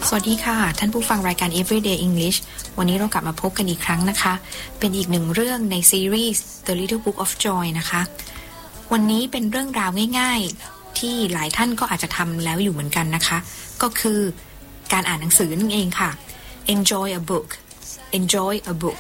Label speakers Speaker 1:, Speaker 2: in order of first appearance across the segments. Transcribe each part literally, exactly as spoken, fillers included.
Speaker 1: สวัสดีค่ะท่านผู้ฟังรายการ Everyday English วันนี้เรากลับมาพบกันอีกครั้งนะคะเป็นอีกหนึ่งเรื่องในซีรีส์ The Little Book of Joy นะคะวันนี้เป็นเรื่องราวง่ายๆที่หลายท่านก็อาจจะทำแล้วอยู่เหมือนกันนะคะก็คือการอ่านหนังสือนั่นเองค่ะ Enjoy a book Enjoy a book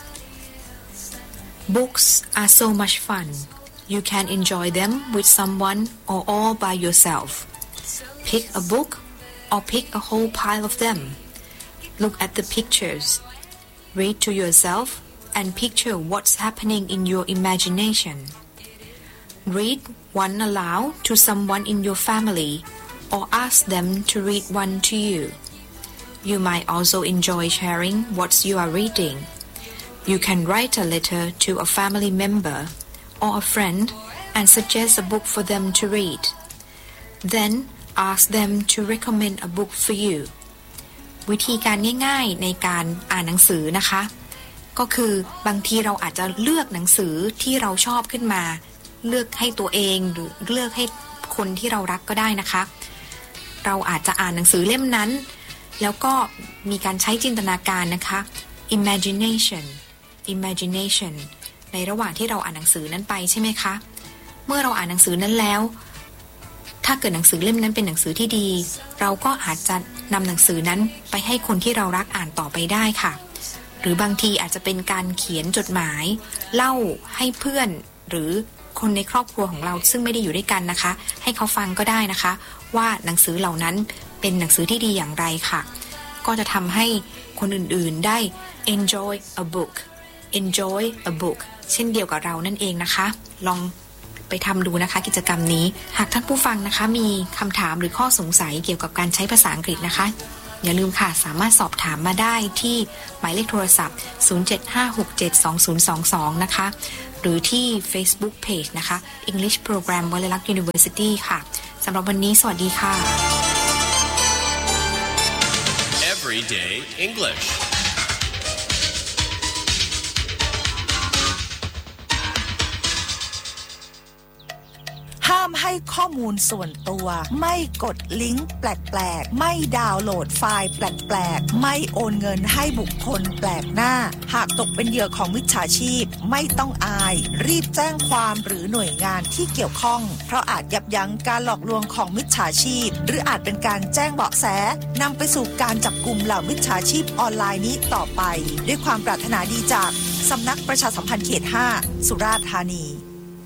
Speaker 1: Books are so much fun You can enjoy them with someone or all by yourself Pick a book or pick a whole pile of them. Look at the pictures. Read to yourself and picture what's happening in your imagination. Read one aloud to someone in your family or ask them to read one to you. You might also enjoy sharing what you are reading. You can write a letter to a family member or a friend and suggest a book for them to read. Then ask them to recommend a book for you วิธีการง่ายๆในการอ่านหนังสือนะคะก็คือบางทีเราอาจจะเลือกหนังสือที่เราชอบขึ้นมาเลือกให้ตัวเองหรือเลือกให้คนที่เรารักก็ได้นะคะเราอาจจะอ่านหนังสือเล่มนั้นแล้วก็มีการใช้จินตนาการนะคะ imagination imagination ในระหว่างที่เราอ่านหนังสือนั้นไปใช่ไหมคะเมื่อเราอ่านหนังสือนั้นแล้วถ้าเกิดหนังสือเล่มนั้นเป็นหนังสือที่ดีเราก็อาจจะนำหนังสือนั้นไปให้คนที่เรารักอ่านต่อไปได้ค่ะหรือบางทีอาจจะเป็นการเขียนจดหมายเล่าให้เพื่อนหรือคนในครอบครัวของเราซึ่งไม่ได้อยู่ด้วยกันนะคะให้เขาฟังก็ได้นะคะว่าหนังสือเหล่านั้นเป็นหนังสือที่ดีอย่างไรค่ะก็จะทำให้คนอื่นๆได้ enjoy a book enjoy a book เช่นเดียวกับเรานั่นเองนะคะลองไปทำดูนะคะกิจกรรมนี้หากท่านผู้ฟังนะคะมีคำถามหรือข้อสงสัยเกี่ยวกับการใช้ภาษาอังกฤษนะคะอย่าลืมค่ะสามารถสอบถามมาได้ที่หมายเลขโทรศัพท์ศูนย์ เจ็ด ห้า หก เจ็ด สอง ศูนย์ สอง สองนะคะหรือที่ Facebook Page นะคะ English Program วลัยลักษณ์ University ค่ะสำหรับวันนี้สวัสดีค่ะ
Speaker 2: Everyday English
Speaker 3: ห้ามให้ข้อมูลส่วนตัวไม่กดลิงก์แปลกๆไม่ดาวน์โหลดไฟล์แปลกๆไม่โอนเงินให้บุคคลแปลกหน้าหากตกเป็นเหยื่อของมิจฉาชีพไม่ต้องอายรีบแจ้งความหรือหน่วยงานที่เกี่ยวข้องเพราะอาจยับยั้งการหลอกลวงของมิจฉาชีพหรืออาจเป็นการแจ้งเบาะแสนำไปสู่การจับกุมเหล่ามิจฉาชีพออนไลน์นี้ต่อไปด้วยความปรารถนาดีจากสำนักประชาสัมพันธ์เขตห้าสุราษฎร์ธานี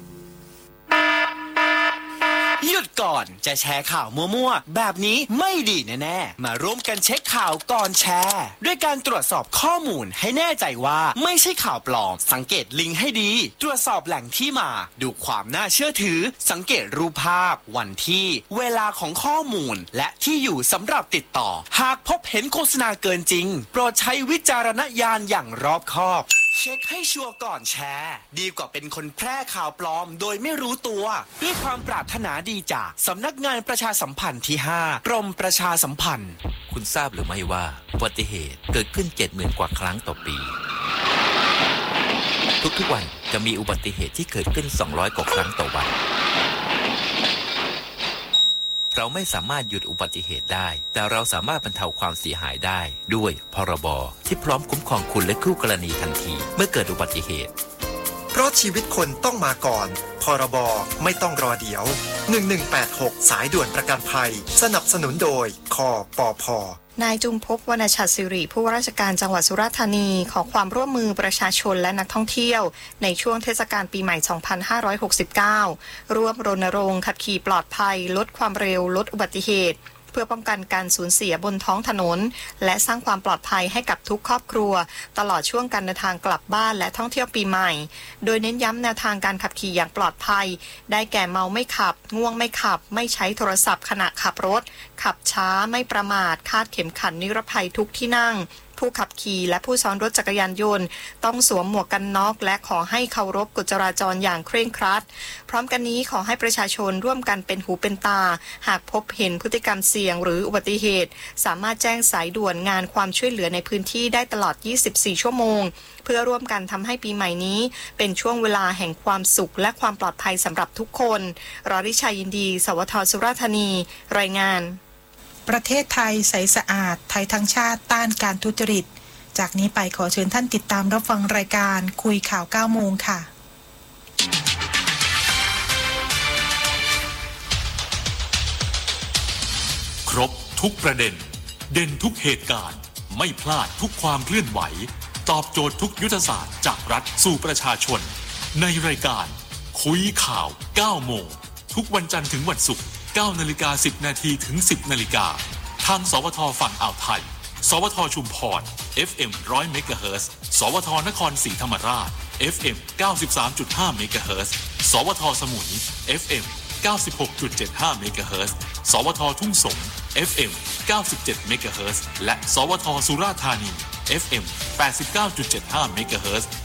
Speaker 4: หยุดก่อนจะแชร์ข่าวมั่วๆแบบนี้ไม่ดีแน่ๆมาร่วมกันเช็คข่าวก่อนแชร์ด้วยการตรวจสอบข้อมูลให้แน่ใจว่าไม่ใช่ข่าวปลอมสังเกตลิงก์ให้ดีตรวจสอบแหล่งที่มาดูความน่าเชื่อถือสังเกตรูปภาพวันที่เวลาของข้อมูลและที่อยู่สำหรับติดต่อหากพบเห็นโฆษณาเกินจริงโปรดใช้วิจารณญาณอย่างรอบคอบเช็คให้ชัวร์ก่อนแชร์ดีกว่าเป็นคนแพร่ข่าวปลอมโดยไม่รู้ตัวด้วยความปรารถนาดีจากสำนักงานประชาสัมพันธ์ที่ห้ากรมประชาสัมพันธ์
Speaker 5: คุณทราบหรือไม่ว่าอุบัติเหตุเกิดขึ้น เจ็ดหมื่น กว่าครั้งต่อปีทุกๆวันจะมีอุบัติเหตุที่เกิดขึ้นสองร้อยกว่าครั้งต่อวันเราไม่สามารถหยุดอุบัติเหตุได้แต่เราสามารถบรรเทาความเสียหายได้ด้วยพรบที่พร้อมคุ้มครองคุณและคู่กรณีทันทีเมื่อเกิดอุบัติเหตุ
Speaker 6: เพราะชีวิตคนต้องมาก่อนพรบไม่ต้องรอเดี๋ยวหนึ่งหนึ่งแปดหกสายด่วนประกันภัยสนับสนุนโดยคปภ.
Speaker 7: นายจุมภพ วรรณชัดสิริผู้ว่าราชการจังหวัดสุราษฎร์ธานีขอความร่วมมือประชาชนและนักท่องเที่ยวในช่วงเทศกาลปีใหม่ สองพันห้าร้อยหกสิบเก้า ร่วมรณรงค์ขับขี่ปลอดภัยลดความเร็วลดอุบัติเหตุเพื่อป้องกันการสูญเสียบนท้องถนนและสร้างความปลอดภัยให้กับทุกครอบครัวตลอดช่วงการเดินทางกลับบ้านและท่องเที่ยวปีใหม่โดยเน้นย้ำแนวทางการขับขี่อย่างปลอดภัยได้แก่เมาไม่ขับง่วงไม่ขับไม่ใช้โทรศัพท์ขณะขับรถขับช้าไม่ประมาทคาดเข็มขัดนิรภัยทุกที่นั่งผู้ขับขี่และผู้ซ้อนรถจักรยานยนต์ต้องสวมหมวกกันน็อกและขอให้เคารพกฎจราจรอย่างเคร่งครัดพร้อมกันนี้ขอให้ประชาชนร่วมกันเป็นหูเป็นตาหากพบเห็นพฤติกรรมเสี่ยงหรืออุบัติเหตุสามารถแจ้งสายด่วนงานความช่วยเหลือในพื้นที่ได้ตลอดยี่สิบสี่ชั่วโมงเพื่อร่วมกันทำให้ปีใหม่นี้เป็นช่วงเวลาแห่งความสุขและความปลอดภัยสำหรับทุกคนรอริชัยยินดีสวทสุราษฎร์ธานีรายงาน
Speaker 8: ประเทศไทยใสสะอาดไทยทั้งชาติต้านการทุจริตจากนี้ไปขอเชิญท่านติดตามรับฟังรายการคุยข่าวเก้าโมงค่ะ
Speaker 9: ครบทุกประเด็นเด่นทุกเหตุการณ์ไม่พลาดทุกความเคลื่อนไหวตอบโจทย์ทุกยุทธศาสตร์จากรัฐสู่ประชาชนในรายการคุยข่าวเก้าโมงทุกวันจันทร์ถึงวันศุกร์ เก้านาฬิกาสิบนาทีถึงสิบนาฬิกาทางสวทฝั่งอ่าวไทยสวทชุมพร เอฟ เอ็ม หนึ่งร้อย เมกะเฮิรตซ์ สวทนครศรีธรรมราช เอฟ เอ็ม เก้าสิบสามจุดห้า เมกะเฮิรตซ์ สวทสมุย เอฟ เอ็ม เก้าสิบหกจุดเจ็ดห้า เมกะเฮิรตซ์ สวททุ่งสง เอฟ เอ็ม เก้าสิบเจ็ด เมกะเฮิรตซ์ และสวทสุราษฎร์ธานี เอฟ เอ็ม แปดสิบเก้าจุดเจ็ดห้า เมกะเฮิรตซ์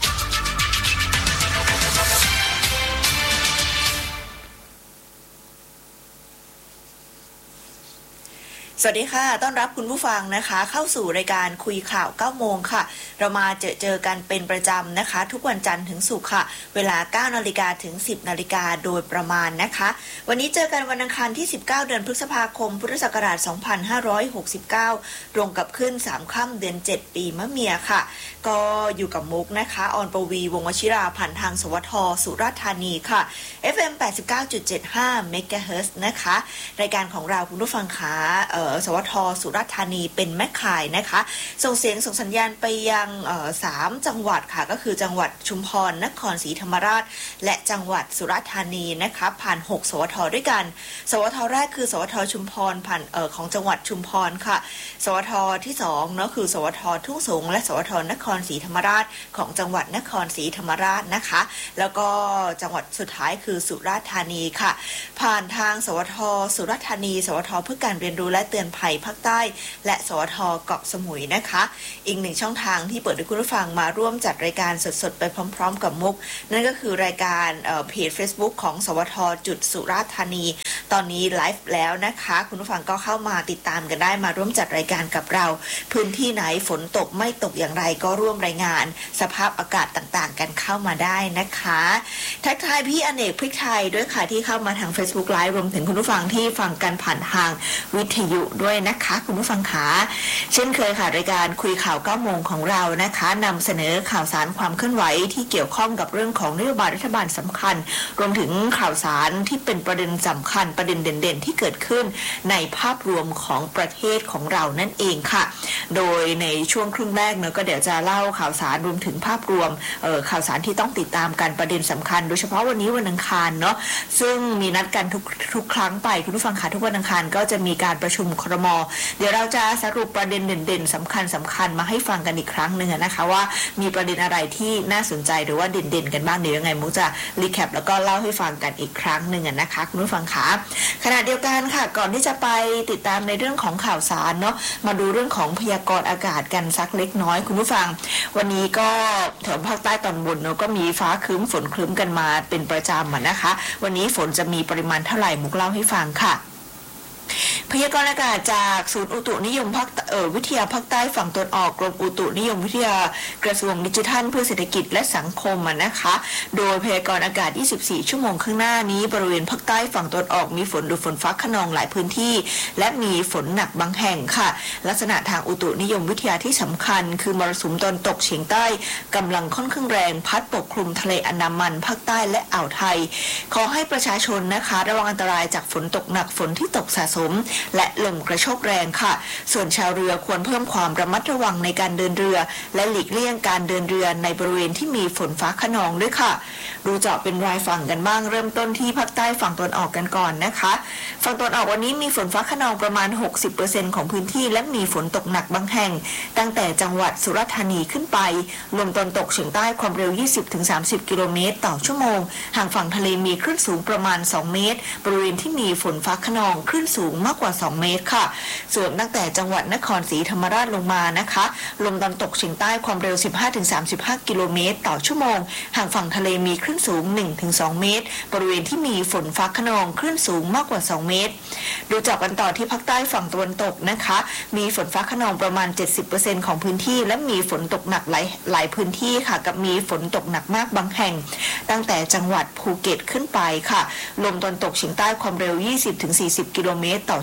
Speaker 10: สวัสดีค่ะต้อนรับคุณผู้ฟังนะคะเข้าสู่รายการคุยข่าวเก้าโมงค่ะเรามาเจอเจอกันเป็นประจำนะคะทุกวันจันทร์ถึงศุกร์ค่ะเวลา เก้านาฬิกาถึงสิบนาฬิกาโดยประมาณนะคะวันนี้เจอกันวันอังคารที่สิบเก้าเดือนพฤษภาคมพุทธศักราชสองพันห้าร้อยหกสิบเก้าตรงกับขึ้นสามค่ำเดือนเจ็ดปีมะเมียค่ะก็อยู่กับมุกนะคะออนปวีวงศ์วชิราผ่านทางสวทสุราษฎร์ธานีค่ะ เอฟ เอ็ม แปดสิบเก้าจุดเจ็ดห้า เมกะเฮิรตซ์นะคะรายการของเราคุณผู้ฟังขาเอ่อสวทสุราษฎร์ธานีเป็นแม่ข่ายนะคะส่งเสียงส่งสัญญาณไปยังสามจังหวัดค่ะก็คือจังหวัดชุมพรนครศรีธรรมราชและจังหวัดสุราษฎร์ธานีนะคะผ่านหกสวทด้วยกันสวทแรกคือสวทชุมพรผ่านเอ่อของจังหวัดชุมพรค่ะสวทที่สองเนาะคือสวททุ่งสงและสวทนครศรีธรรมราชของจังหวัดนครศรีธรรมราชนะคะแล้วก็จังหวัดสุดท้ายคือสุราษฎร์ธานีค่ะผ่านทางสวทสุราษฎร์ธานีสวทเพื่อการเรียนรู้และเตือนภัยภาคใต้และสวทเกาะสมุยนะคะอีกหนึ่งช่องทางที่เปิดให้คุณผู้ฟังมาร่วมจัดรายการสดๆไปพร้อมๆกับมุกนั่นก็คือรายการเพจ Facebook ของสวทจุดสุราษฎร์ธานีตอนนี้ไลฟ์แล้วนะคะคุณผู้ฟังก็เข้ามาติดตามกันได้มาร่วมจัดรายการกับเราพื้นที่ไหนฝนตกไม่ตกอย่างไรก็ร่วมรายงานสภาพอากาศต่างๆกันเข้ามาได้นะคะทักทายพี่อเนกพริกไทยด้วยค่ะที่เข้ามาทาง Facebook Live รวมถึงคุณผู้ฟังที่ฟังกันผ่านทางวิทยุด้วยนะคะคุณผู้ฟังขาเช่นเคยค่ะรายการคุยข่าวเก้าโมงของเรานะคะนำเสนอข่าวสารความเคลื่อนไหวที่เกี่ยวข้องกับเรื่องของนโยบายรัฐบาลสำคัญรวมถึงข่าวสารที่เป็นประเด็นสำคัญประเด็นเด่นๆที่เกิดขึ้นในภาพรวมของประเทศของเรานั่นเองค่ะโดยในช่วงครึ่งแรกเนอะก็เดี๋ยวจะเล่าข่าวสารรวมถึงภาพรวมเอ่อข่าวสารที่ต้องติดตามกันประเด็นสำคัญโดยเฉพาะวันนี้วันอังคารเนาะซึ่งมีนัดกันทุกทุกครั้งไปคุณผู้ฟังค่ะทุกวันอังคารก็จะมีการประชุมครม.เดี๋ยวเราจะสรุปประเด็นเด่นๆสำคัญสำคัญมาให้ฟังกันอีกครั้งหนึ่งนะคะว่ามีประเด็นอะไรที่น่าสนใจหรือว่าเด่นๆกันบ้างเดี๋ยวยังไงมุกจะรีแคปแล้วก็เล่าให้ฟังกันอีกครั้งหนึ่งนะคะคุณผู้ฟังคะขณะเดียวกันค่ะก่อนที่จะไปติดตามในเรื่องของข่าวสารเนาะมาดูเรื่องของพยากรณ์อากาศกันสักเล็กน้อยคุณผู้ฟังวันนี้ก็แถวภาคใต้ตอนบนเนาะก็มีฟ้าครึ้มฝนครึ้มกันมาเป็นประจำนะคะวันนี้ฝนจะมีปริมาณเท่าไหร่มุกเล่าให้ฟังค่ะพยากรณ์อากาศจากศูนย์อุตุนิยมภาคเอ่อวิทยาภาคใต้ฝั่งตะวันออกกรมอุตุนิยมวิทยากระทรวงดิจิทัลเพื่อเศรษฐกิจและสังคมนะคะโดยพยากรณ์อากาศยี่สิบสี่ชั่วโมงข้างหน้านี้บริเวณภาคใต้ฝั่งตะวันออกมีฝนหรือฝนฟ้าคะนองหลายพื้นที่และมีฝนหนักบางแห่งค่ะลักษณะทางอุตุนิยมวิทยาที่สำคัญคือมรสุมตะวันตกเฉียงใต้กำลังค่อนข้างแรงพัดปกคลุมทะเลอันดามันภาคใต้และอ่าวไทยขอให้ประชาชนนะคะระวังอันตรายจากฝนตกหนักฝนที่ตกสะสมและลมกระโชกแรงค่ะส่วนชาวเรือควรเพิ่มความระมัดระวังในการเดินเรือและหลีกเลี่ยงการเดินเรือในบริเวณที่มีฝนฟ้าคะนองด้วยค่ะดูเจาะเป็นรายฝั่งกันบ้างเริ่มต้นที่ภาคใต้ฝั่งตะวันออกกันก่อนนะคะฝั่งตะวันออกวันนี้มีฝนฟ้าคะนองประมาณ หกสิบเปอร์เซ็นต์ ของพื้นที่และมีฝนตกหนักบางแห่งตั้งแต่จังหวัดสุราษฎร์ธานีขึ้นไปลมตะวันตกเฉียงใต้ความเร็ว ยี่สิบถึงสามสิบ กิโลเมตรต่อชั่วโมงห่างฝั่งทะเลมีคลื่นสูงประมาณสองเมตรบริเวณที่มีฝนฟ้าคะนองคลื่นสูงมากกว่าสองเมตรค่ะส่วนตั้งแต่จังหวัดนครศรีธรรมราชลงมานะคะลมตะวันตกเฉียงใต้ความเร็ว สิบห้าถึงสามสิบห้า กิโลเมตรต่อชั่วโมงห่างฝั่งทะเลมีคลื่นสูง หนึ่งถึงสอง เมตรบริเวณที่มีฝนฟ้าคะนองคลื่นสูงมากกว่าสองเมตรดูเจาะกันต่อที่ภาคใต้ฝั่งตะวันตกนะคะมีฝนฟ้าคะนองประมาณ เจ็ดสิบเปอร์เซ็นต์ ของพื้นที่และมีฝนตกหนักหลายหลายพื้นที่ค่ะกับมีฝนตกหนักมากบางแห่งตั้งแต่จังหวัดภูเก็ตขึ้นไปค่ะลมตะวันตกเฉียงใต้ความเร็ว ยี่สิบถึงสี่สิบ กิโลเมตรต่อชั่ว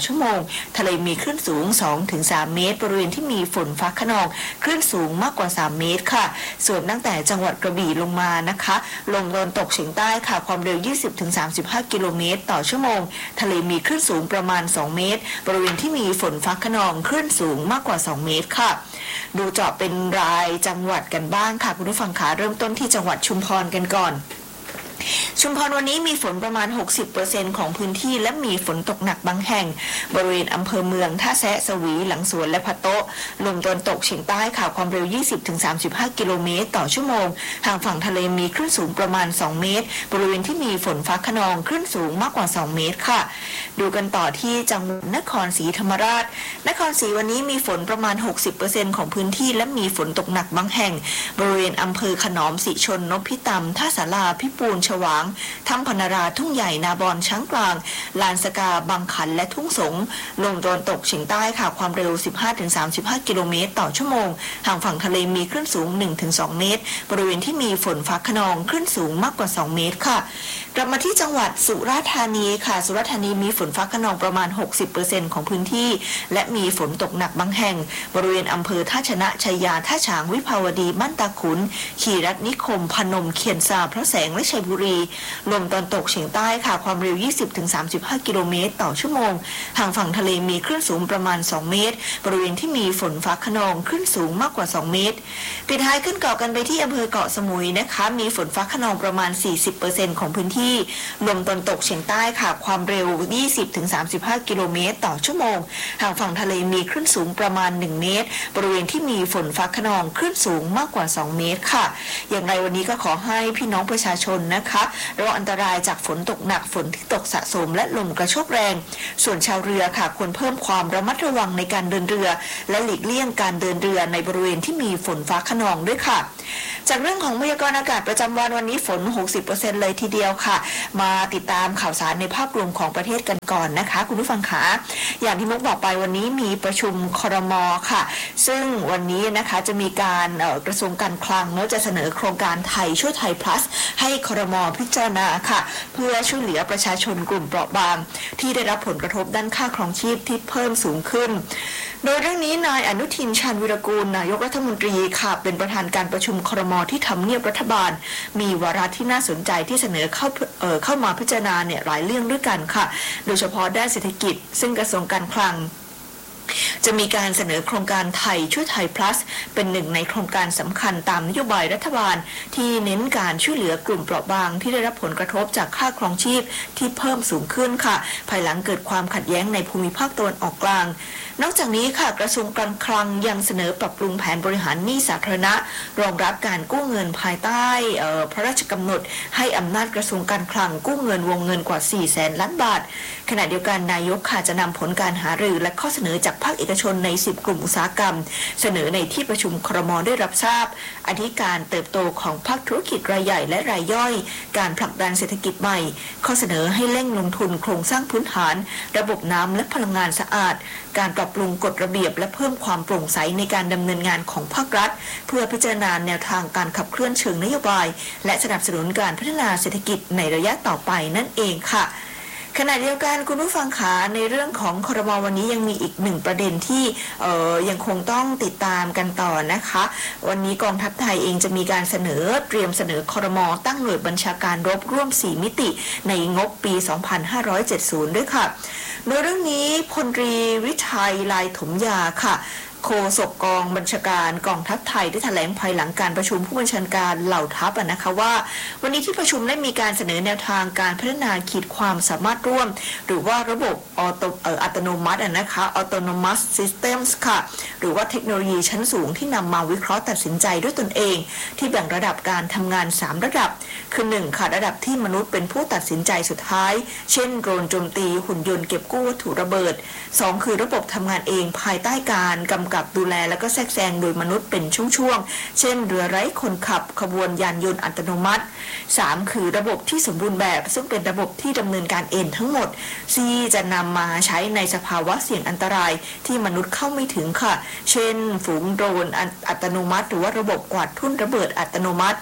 Speaker 10: ชั่วโมงทะเลมีคลื่นสูง สองถึงสาม เมตรบริเวณที่มีฝนฟ้าคะนองคลื่นสูงมากกว่าสามเมตรค่ะส่วนตั้งแต่จังหวัดกระบี่ลงมานะคะลมตะวันตกเฉียงใต้ค่ะความเร็ว ยี่สิบถึงสามสิบห้า กิโลเมตรต่อชั่วโมงทะเลมีคลื่นสูงประมาณสองเมตรบริเวณที่มีฝนฟ้าคะนองคลื่นสูงมากกว่าสองเมตรค่ะดูเจาะเป็นรายจังหวัดกันบ้างค่ะคุณผู้ฟังคะเริ่มต้นที่จังหวัดชุมพรกันก่อนชุมพรวันนี้มีฝนประมาณ หกสิบเปอร์เซ็นต์ ของพื้นที่และมีฝนตกหนักบางแห่งบริเวณอำเภอเมืองท่าแซะสวีหลังสวนและพะโต๊ะลมตะวันตกเฉียงใต้ค่ะความเร็ว ยี่สิบถึงสามสิบห้า กิโลเมตรต่อชั่วโมงทางฝั่งทะเลมีคลื่นสูงประมาณสองเมตรบริเวณที่มีฝนฟ้าคะนองคลื่นสูงมากกว่าสองเมตรค่ะดูกันต่อที่จังหวัดนครศรีธรรมราชนครศรีวันนี้มีฝนประมาณ หกสิบเปอร์เซ็นต์ ของพื้นที่และมีฝนตกหนักบางแห่งบริเวณอำเภอขนอมสิชนนพิตำท่าสาราพิปูนฉวางถ้ำพนาราทุ่งใหญ่นาบอนช้างกลางลานสกาบางขันและทุ่งสงลมตะวันตกเฉียงใต้ค่ะความเร็ว สิบห้าถึงสามสิบห้า กิโลเมตรต่อชั่วโมงทางฝั่งทะเลมีคลื่นสูง หนึ่งถึงสอง เมตรบริเวณที่มีฝนฟ้าคะนองคลื่นสูงมากกว่าสองเมตรค่ะกลับมาที่จังหวัดสุราษฎร์ธานีค่ะสุราษฎร์ธานีมีฝนฟ้าคะนองประมาณ หกสิบเปอร์เซ็นต์ ของพื้นที่และมีฝนตกหนักบางแห่งบริเวณอำเภอท่าชนะชัยยาท่าฉางวิภาวดีบ้านตาขุนขีรัตนิคมพนมเขียนซาพระแสงและชัยบุรีลมตะวันตกเฉียงใต้ค่ะความเร็ว ยี่สิบถึงสามสิบห้า กิโลเมตรต่อชั่วโมงทางฝั่งทะเลมีคลื่นสูงประมาณสองเมตรบริเวณที่มีฝนฟ้าคะนองคลื่นสูงมากกว่าสองเมตรปิดท้ายขึ้นเกาะกันไปที่อำเภอเกาะสมุยนะคะมีฝนฟ้าคะนองประมาณ สี่สิบเปอร์เซ็นต์ ของพื้นที่ลมตะวันตกเฉียงใต้ค่ะความเร็ว ยี่สิบถึงสามสิบห้า กิโลเมตรต่อชั่วโมงทางฝั่งทะเลมีคลื่นสูงประมาณหนึ่งเมตรบริเวณที่มีฝนฟ้าคะนองคลื่นสูงมากกว่าสองเมตรค่ะอย่างไรวันนี้ก็ขอให้พี่น้องประชาชนนะคะระวังอันตรายจากฝนตกหนักฝนที่ตกสะสมและลมกระโชกแรงส่วนชาวเรือค่ะควรเพิ่มความระมัดระวังในการเดินเรือและหลีกเลี่ยงการเดินเรือในบริเวณที่มีฝนฟ้าคะนองด้วยค่ะจากเรื่องของพยากรณ์อากาศประจำวันวันนี้ฝน หกสิบเปอร์เซ็นต์ เลยทีเดียวค่ะมาติดตามข่าวสารในภาพรวมของประเทศกันก่อนนะคะคุณผู้ฟังคะอย่างที่มุกบอกไปวันนี้มีประชุมครม.ค่ะซึ่งวันนี้นะคะจะมีการกระทรวงการคลังเนาะจะเสนอโครงการไทยช่วยไทย plus ให้ครม.พิจารณาค่ะเพื่อช่วยเหลือประชาชนกลุ่มเปราะบางที่ได้รับผลกระทบด้านค่าครองชีพที่เพิ่มสูงขึ้นโดยเรื่องนี้นายอนุทินชาญวิรากูลนายกรัฐมนตรีค่ะเป็นประธานการประชุมครม.ที่ทำเนียบรัฐบาลมีวาระที่น่าสนใจที่เสนอเข้าเอ่อเข้ามาพิจารณาเนี่ยหลายเรื่องด้วยกันค่ะโดยเฉพาะด้านเศรษฐกิจซึ่งกระทรวงการคลังจะมีการเสนอโครงการไทยช่วยไทย plus เป็นหนึ่งในโครงการสำคัญตามนโยบายรัฐบาลที่เน้นการช่วยเหลือกลุ่มเปราะบางที่ได้รับผลกระทบจากค่าครองชีพที่เพิ่มสูงขึ้นค่ะภายหลังเกิดความขัดแย้งในภูมิภาคตะวันออกกลางนอกจากนี้ค่ะกระทรวงการคลังยังเสนอปรับปรุงแผนบริหารหนี้สาธารณะรองรับการกู้เงินภายใต้พระราชกำหนดให้อำนาจกระทรวงการคลังกู้เงินวงเงินกว่า สี่แสนล้านบาทขณะเดียวกันนายกค่ะจะนำผลการหารือและข้อเสนอจากภาคเอกชนในสิบกลุ่มอุตสาหกรรมเสนอในที่ประชุมครม.ได้รับทราบอธิการเติบโตของภาคธุรกิจรายใหญ่และรายย่อยการผลักดันเศรษฐกิจใหม่ข้อเสนอให้เร่งลงทุนโครงสร้างพื้นฐานระบบน้ำและพลังงานสะอาดการปรับปรุงกฎระเบียบและเพิ่มความโปร่งใสในการดำเนินงานของภาครัฐเพื่อพิจารณาแนวทางการขับเคลื่อนเชิงนโยบายและสนับสนุนการพัฒนาเศรษฐกิจในระยะต่อไปนั่นเองค่ะขณะเดียวกันคุณผู้ฟังขาในเรื่องของครม.วันนี้ยังมีอีกหนึ่งประเด็นที่เอ่อยังคงต้องติดตามกันต่อนะคะวันนี้กองทัพไทยเองจะมีการเสนอเตรียมเสนอครม.ตั้งหน่วยบัญชาการรบร่วมสี่มิติในงบปีสองพันห้าร้อยเจ็ดสิบด้วยค่ะโดยเรื่องนี้พลตรีวิชัยลายถมยาค่ะโฆษกกองบัญชาการกองทัพไทยได้แถลงภายหลังการประชุมผู้บัญชาการเหล่าทัพนะคะว่าวันนี้ที่ประชุมได้มีการเสนอแนวทางการพัฒนาขีดความสามารถร่วมหรือว่าระบบออโตอัตโนมัตินะคะ autonomous systems ค่ะหรือว่าเทคโนโลยีชั้นสูงที่นำมาวิเคราะห์ตัดสินใจด้วยตนเองที่แบ่งระดับการทำงานสามระดับคือหนึ่งค่ะระดับที่มนุษย์เป็นผู้ตัดสินใจสุดท้ายเช่นโดรนโจมตีหุ่นยนต์เก็บกู้วัตถุระเบิดสองคือระบบทำงานเองภายใต้การกำกับดูแลและก็แทรกแซงโดยมนุษย์เป็นช่วงๆเช่นเรือไร้คนขับขบวนยานยนต์อัตโนมัติสามคือระบบที่สมบูรณ์แบบซึ่งเป็นระบบที่ดำเนินการเองทั้งหมดที่จะนำมาใช้ในสภาวะเสี่ยงอันตรายที่มนุษย์เข้าไม่ถึงค่ะเช่นฝูงโดรนอัตโนมัติหรือว่าระบบกวาดทุ่นระเบิดอัตโนมัติ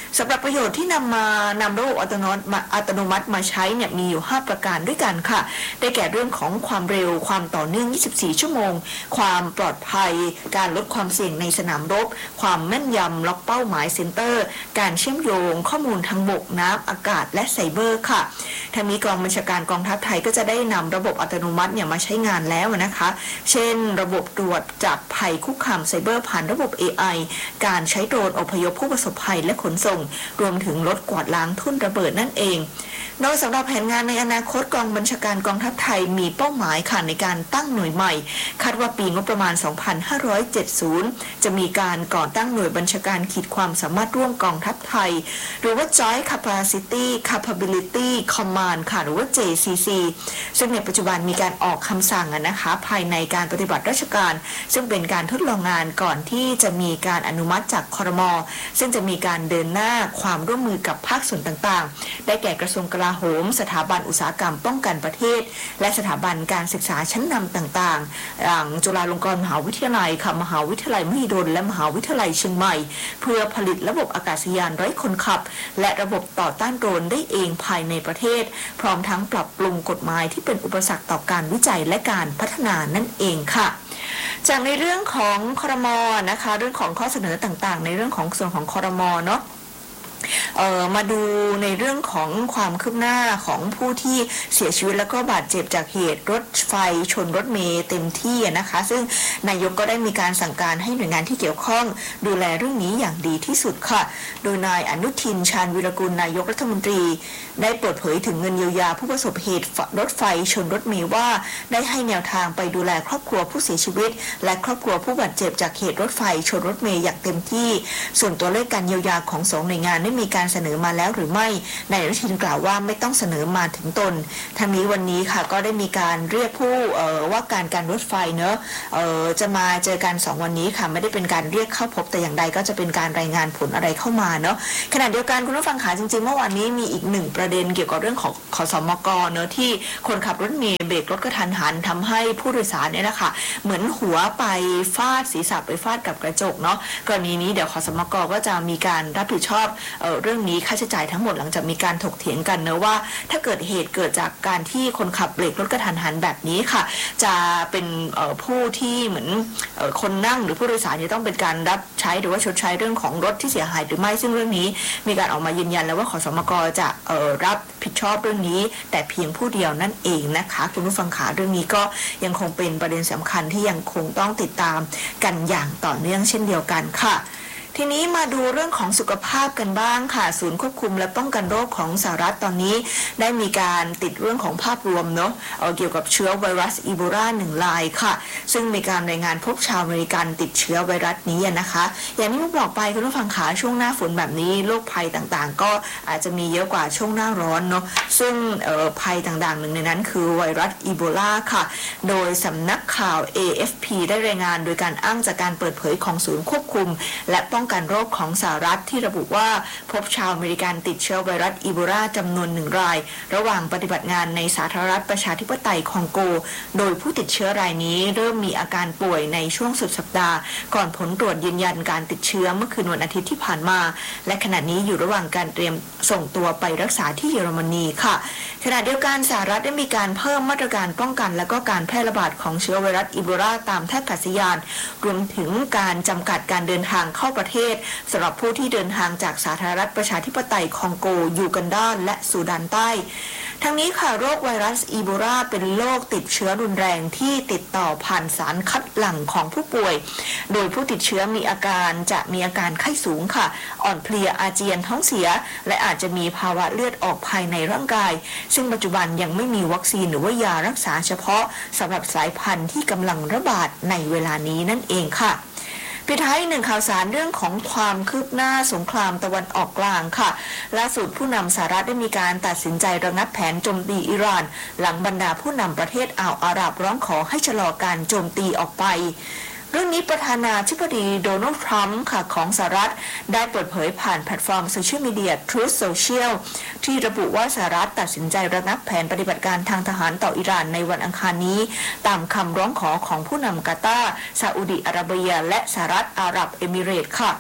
Speaker 10: สำหรับประโยชน์ที่นำมานำระบบอัตโนมัติมาอัตโนมัติมาใช้เนี่ยมีอยู่ห้าประการด้วยกันค่ะได้แก่เรื่องของความเร็วความต่อเนื่องยี่สิบสี่ชั่วโมงความปลอดภัยการลดความเสี่ยงในสนามรบความแม่นยำล็อกเป้าหมายเซ็นเตอร์การเชื่อมโยงข้อมูลทางบกน้ำอากาศและไซเบอร์ค่ะทั้งนี้กองบัญชาการกองทัพไทยก็จะได้นำระบบอัตโนมัติเนี่ยมาใช้งานแล้วนะคะเช่นระบบตรวจจับภัยคุกคามไซเบอร์ผ่านระบบ เอ ไอ การใช้โดรนอพยพผู้ประสบภัยและขนส่งรวมถึงลดกวาดล้างทุ่นระเบิดนั่นเองโดยสำหรับแผนงานในอนาคตกองบัญชาการกองทัพไทยมีเป้าหมายค่ะในการตั้งหน่วยใหม่คาดว่าปีงบประมาณ สองพันห้าร้อยเจ็ดสิบ จะมีการก่อตั้งหน่วยบัญชาการขีดความสามารถร่วมกองทัพไทยหรือว่า Joint Capacity Capability Command ค่ะหรือว่า เจ ซี ซี ซึ่งในปัจจุบันมีการออกคำสั่งนะคะภายในการปฏิบัติราชการซึ่งเป็นการทดลองงานก่อนที่จะมีการอนุมัติจากครม.ซึ่งจะมีการเดินหน้าความร่วมมือกับภาคส่วนต่างๆได้แก่กระทรวงกลาโหมสถาบันอุตสาหกรรมป้องกันประเทศและสถาบันการศึกษาชั้นนำต่างๆอย่างจุฬาลงกรณ์มหาวิทยาลัยค่ะมหาวิทยาลัยมหิดลและมหาวิทยาลัยเชียงใหม่เพื่อผลิตระบบอากาศยานไร้คนขับและระบบต่อต้านโดรนได้เองภายในประเทศพร้อมทั้งปรับปรุงกฎหมายที่เป็นอุปสรรคต่อการวิจัยและการพัฒนานั่นเองค่ะจากในเรื่องของครม.นะคะเรื่องของข้อเสนอต่างๆในเรื่องของส่วนของครม.เนาะเอ่อมาดูในเรื่องของความคืบหน้าของผู้ที่เสียชีวิตแล้วก็บาดเจ็บจากเหตุรถไฟชนรถเมล์เต็มที่นะคะซึ่งนายกก็ได้มีการสั่งการให้หน่วยงานที่เกี่ยวข้องดูแลเรื่องนี้อย่างดีที่สุดค่ะโดยนายอนุทินชาญวิรากูลนายกรัฐมนตรีได้เปิดเผยถึงเงินเยียวยาผู้ประสบเหตุรถไฟชนรถเมล์ว่าได้ให้แนวทางไปดูแลครอบครัวผู้เสียชีวิตและครอบครัวผู้บาดเจ็บจากเหตุรถไฟชนรถเมล์อย่างเต็มที่ส่วนตัวเลขการเยียวยาของสองหน่วยงานได้มีการเสนอมาแล้วหรือไม่นายอนุทินกล่าวว่าไม่ต้องเสนอมาถึงตนทั้งนี้วันนี้ค่ะก็ได้มีการเรียกผู้ว่าการการรถไฟเนอะจะมาเจอกันสองวันนี้ค่ะไม่ได้เป็นการเรียกเข้าพบแต่อย่างใดก็จะเป็นการรายงานผลอะไรเข้ามาเนาะขณะเดียวกันคุณผู้ฟังขาจริงๆเมื่อวานนี้มีอีกหนึ่งประเด็นเกี่ยวกับเรื่องของขสมกเนอะที่คนขับรถเมล์เบรกรถกระทันหันทำให้ผู้โดยสารเนี่ยนะคะเหมือนหัวไปฟาดศีรษะไปฟาดกับกระจกเนาะกรณีนี้เดี๋ยวขสมกก็จะมีการรับผิดชอบเอ่อเรื่องนี้ค่าใช้จ่ายทั้งหมดหลังจากมีการถกเถียงกันเนอะว่าถ้าเกิดเหตุเกิดจากการที่คนขับเบรกรถกระทันหันแบบนี้ค่ะจะเป็นผู้ที่เหมือนคนนั่งหรือผู้โดยสารจะต้องเป็นการรับใช้หรือว่าชดใช้เรื่องของรถที่เสียหายหรือไม่ซึ่งเรื่องนี้มีการออกมายืนยันแล้วว่าขสมกจะรับผิดชอบเรื่องนี้แต่เพียงผู้เดียวนั่นเองนะคะคุณผู้ฟังขาเรื่องนี้ก็ยังคงเป็นประเด็นสำคัญที่ยังคงต้องติดตามกันอย่างต่อเนื่องเช่นเดียวกันค่ะทีนี้มาดูเรื่องของสุขภาพกันบ้างค่ะศูนย์ควบคุมและป้องกันโรคของสหรัฐตอนนี้ได้มีการติดเรื่องของภาพรวมเนาะเอ่อเกี่ยวกับเชื้อไวรัสอีโบลาหนึ่งรายค่ะซึ่งมีการรายงานพบชาวอเมริกันติดเชื้อไวรัสนี้นะคะอย่างที่ผมบอกไปคุณผู้ฟังขาช่วงหน้าฝนแบบนี้โรคภัยต่างๆก็อาจจะมีเยอะกว่าช่วงหน้าร้อนเนาะซึ่งเอ่อภัยต่างๆหนึ่งในนั้นคือไวรัสอีโบลาค่ะโดยสำนักข่าว เอ เอฟ พี ได้รายงานโดยการอ้างจากการเปิดเผยของศูนย์ควบคุมและป้องกันโรคของสหรัฐที่ระบุว่าพบชาวอเมริกันติดเชื้อไวรัสอีโบลาจำนวนหนึ่งรายระหว่างปฏิบัติงานในสาธารณรัฐประชาธิปไตยคองโกโดยผู้ติดเชื้อรายนี้เริ่มมีอาการป่วยในช่วงสุดสัปดาห์ก่อนผลตรวจยืนยันการติดเชื้อเมื่อคืนวันอาทิตย์ที่ผ่านมาและขณะนี้อยู่ระหว่างการเตรียมส่งตัวไปรักษาที่เยอรมนีค่ะขณะเดียวกันสหรัฐได้มีการเพิ่มมาตรการป้องกันและก็การแพร่ระบาดของเชื้อไวรัสอีโบลาตามท่าอากาศยานรวมถึงการจำกัดการเดินทางเข้าประเทศสำหรับผู้ที่เดินทางจากสาธารณรัฐประชาธิปไตยคองโกยูกันดาและซูดานใต้ทั้งนี้ค่ะโรคไวรัสอีโบลาเป็นโรคติดเชื้อรุนแรงที่ติดต่อผ่านสารคัดหลั่งของผู้ป่วยโดยผู้ติดเชื้อมีอาการจะมีอาการไข้สูงค่ะอ่อนเพลียอาเจียนท้องเสียและอาจจะมีภาวะเลือดออกภายในร่างกายซึ่งปัจจุบันยังไม่มีวัคซีนหรือว่ายารักษาเฉพาะสำหรับสายพันธุ์ที่กำลังระบาดในเวลานี้นั่นเองค่ะปิดท้ายหนึ่งข่าวสารเรื่องของความคืบหน้าสงครามตะวันออกกลางค่ะล่าสุดผู้นำสหรัฐได้มีการตัดสินใจระงับแผนโจมตีอิหร่านหลังบรรดาผู้นำประเทศอ่าวอาหรับร้องขอให้ชะลอการโจมตีออกไปเรื่องนี้ประธานาธิบดีโดนัลด์ทรัมป์ค่ะของสหรัฐได้เปิดเผยผ่านแพลตฟอร์มโซเชียลมีเดีย Truth Social ที่ระบุว่าสหรัฐตัดสินใจระงับแผนปฏิบัติการทางทหารต่ออิหร่านในวันอังคารนี้ตามคำร้องขอของผู้นำกาตาร์ซาอุดิอาระเบียและสหรัฐอาหรับเอมิเรตส์ค่ะ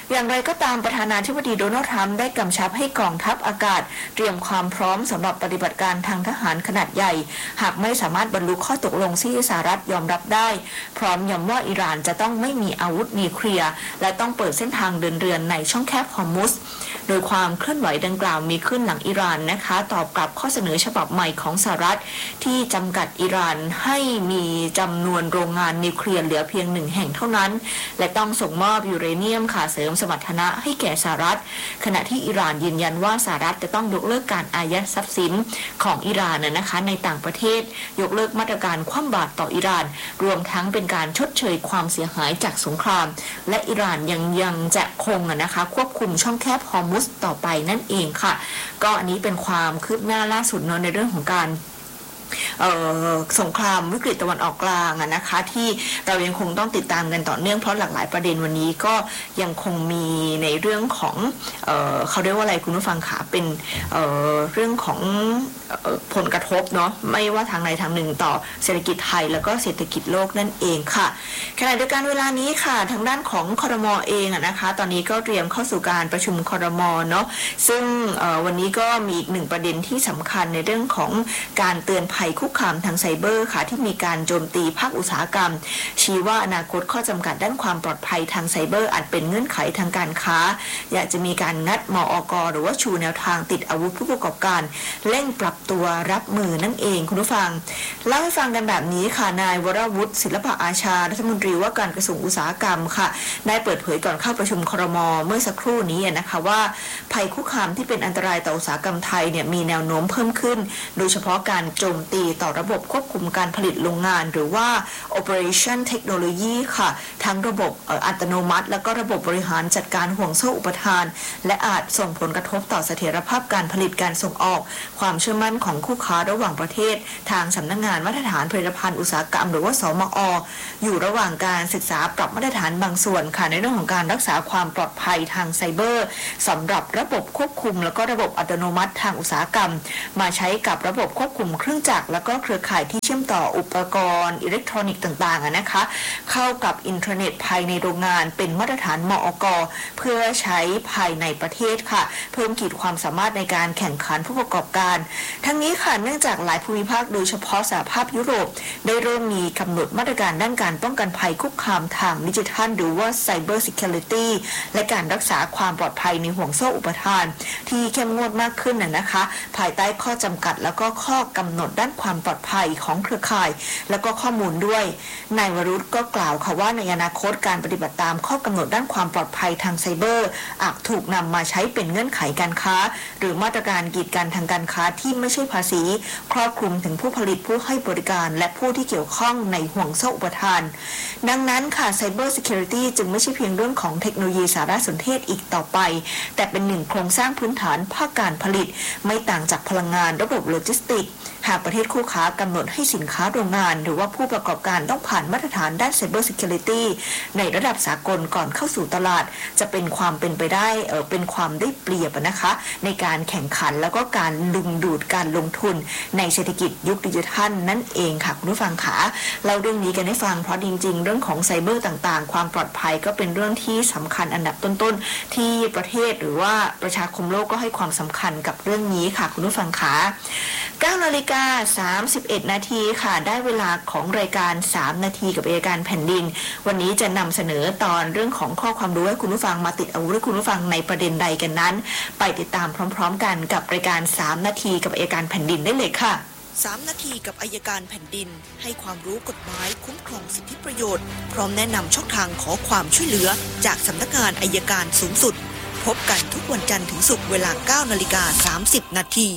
Speaker 10: อย่างไรก็ตามประธานาธิบดีโดนัลด์ทรัมป์ได้กำชับให้กองทัพอากาศเตรียมความพร้อมสำหรับปฏิบัติการทางทหารขนาดใหญ่หากไม่สามารถบรรลุข้อตกลงที่สหรัฐยอมรับได้พร้อมย้ำว่าอิหร่านจะต้องไม่มีอาวุธนิวเคลียร์และต้องเปิดเส้นทางเดินเรือในช่องแคบฮอร์มุซโดยความเคลื่อนไหวดังกล่าวมีขึ้นหลังอิหร่านนะคะตอบกลับข้อเสนอฉบับใหม่ของสหรัฐที่จำกัดอิหร่านให้มีจำนวนโรงงานนิวเคลียร์เหลือเพียงหนึ่งแห่งเท่านั้นและต้องส่งมอบยูเรเนียมค่ะเสริมสมรรถนะให้แก่สหรัฐขณะที่อิหร่านยืนยันว่าสหรัฐจะต้องยกเลิกการอายัดทรัพย์สินของอิหร่านนะคะในต่างประเทศยกเลิกมาตรการคว่ำบาตรต่ออิหร่านรวมทั้งเป็นการชดเชยความเสียหายจากสงครามและอิหร่านยังยังจะคงนะคะควบคุมช่องแคบฮอร์มุซต่อไปนั่นเองค่ะก็อันนี้เป็นความคืบหน้าล่าสุดเนาะในเรื่องของการสงครามวิกฤตตะวันออกกลางนะคะที่เรายังคงต้องติดตามกันต่อเนื่องเพราะหลากหลายประเด็นวันนี้ก็ยังคงมีในเรื่องของเอ่อเขาเรียกว่าอะไรคุณผู้ฟังขาเป็นเอ่อเรื่องของผลกระทบเนาะไม่ว่าทางใดทางหนึ่งต่อเศรษฐกิจไทยแล้วก็เศรษฐกิจโลกนั่นเองค่ะขณะเดียวกันเวลานี้ค่ะทางด้านของครม.เองนะคะตอนนี้ก็เตรียมเข้าสู่การประชุมครม.เนาะซึ่งวันนี้ก็มีอีกหนึ่งประเด็นที่สำคัญในเรื่องของการเตือนภัยคุกคามทางไซเบอร์ค่ะที่มีการโจมตีภาคอุตสาหกรรมชี้ว่าอนาคตข้อจำกัดด้านความปลอดภัยทางไซเบอร์อาจเป็นเงื่อนไขทางการค้าอยากจะมีการงัดมอก.หรือว่าชูแนวทางติดอาวุธผู้ประกอบการเร่งปรับตัวรับมือนั่นเองคุณผู้ฟังเล่าให้ฟังกันแบบนี้ค่ะนายวรวุฒิศิลปะอาชารัฐมนตรีว่าการกระทรวงอุตสาหกรรมค่ะได้เปิดเผยก่อนเข้าประชุมครม.เมื่อสักครู่นี้นะคะว่าภัยคุกคามที่เป็นอันตรายต่ออุตสาหกรรมไทยเนี่ยมีแนวโน้มเพิ่มขึ้นโดยเฉพาะการโจมตีต่อระบบควบคุมการผลิตโรงงานหรือว่า operation technology ค่ะทั้งระบบอัตโนมัติและก็ระบบบริหารจัดการห่วงโซ่อุปทานและอาจส่งผลกระทบต่อเสถียรภาพการผลิตการส่งออกความเชื่อมั่นของคู่ค้าระหว่างประเทศทางสำนักงานมาตรฐานผลิตภัณฑ์อุตสาหกรรมหรือว่าสมอ.อยู่ระหว่างการศึกษาปรับมาตรฐานบางส่วนค่ะในเรื่องของการรักษาความปลอดภัยทางไซเบอร์สำหรับระบบควบคุมแล้วก็ระบบอัตโนมัติทางอุตสาหกรรมมาใช้กับระบบควบคุมเครื่องจักรแล้วก็เครือข่ายที่เชื่อมต่ออุปกรณ์อิเล็กทรอนิกส์ต่างๆนะคะเข้ากับอินเทอร์เน็ตภายในโรงงานเป็นมาตรฐานมอก.เพื่อใช้ภายในประเทศค่ะเพิ่มขีดความสามารถในการแข่งขันผู้ประกอบการทั้งนี้ค่ะเนื่องจากหลายภูมิภาคโดยเฉพาะสหภาพยุโรปได้เริ่มมีกำหนดมาตรการด้านการป้องกันภัยคุกคามทางดิจิทัลหรือว่า Cyber Security และการรักษาความปลอดภัยในห่วงโซ่อุปทานที่เข้มงวดมากขึ้นน่ะนะคะภายใต้ข้อจำกัดแล้วก็ข้อกำหนดด้านความปลอดภัยของเครือข่ายแล้วก็ข้อมูลด้วยนายวรุษก็กล่าวค่ะว่าในอนาคตการปฏิบัติตามข้อกำหนดด้านความปลอดภัยทางไซเบอร์อาจถูกนำมาใช้เป็นเงื่อนไขการค้าหรือมาตรการกีดกันทางการค้าที่ไม่ใช่ภาษีครอบคลุมถึงผู้ผลิตผู้ให้บริการและผู้ที่เกี่ยวข้องในห่วงโซ่อุปทานดังนั้นค่ะ Cyber Security จึงไม่ใช่เพียงเรื่องของเทคโนโลยีสารสนเทศอีกต่อไปแต่เป็นหนึ่งโครงสร้างพื้นฐานภาคการผลิตไม่ต่างจากพลังงานระบบโลจิสติกส์หากประเทศคู่ค้ากำหนดให้สินค้าโรงงานหรือว่าผู้ประกอบการต้องผ่านมาตรฐานด้าน Cyber Security ในระดับสากลก่อนเข้าสู่ตลาดจะเป็นความเป็นไปได้เออเป็นความได้เปรียบนะคะในการแข่งขันแล้วก็การดึงดูดการลงทุนในเศรษฐกิจยุคดิจิทัลนั่นเองค่ะคุณผู้ฟังขาเราเรื่องนี้กันให้ฟังเพราะจริงๆเรื่องของไซเบอร์ต่างๆความปลอดภัยก็เป็นเรื่องที่สำคัญอันดับต้นๆที่ประเทศหรือว่าประชาคมโลกก็ให้ความสำคัญกับเรื่องนี้ค่ะคุณผู้ฟังขาเก้านาฬิกาสามสิบเอ็ดนาทีค่ะได้เวลาของรายการสามนาทีกับอัยการแผ่นดินวันนี้จะนำเสนอตอนเรื่องของข้อความรู้ให้คุณผู้ฟังมาติดอาวุธให้คุณผู้ฟังในประเด็นใดกันนั้นไปติดตามพร้อมๆกันกับรายการสามนาทีกับอัยการแผ่นดินได้เลยค่ะ
Speaker 3: สามนาทีกับอัยการแผ่นดินให้ความรู้กฎหมายคุ้มครองสิทธิประโยชน์พร้อมแนะนำช่องทางขอความช่วยเหลือจากสำนักงานอัยการสูงสุดพบกันทุกวันจันทร์ถึงศุกร์เวลา เก้านาฬิกาสามสิบนาที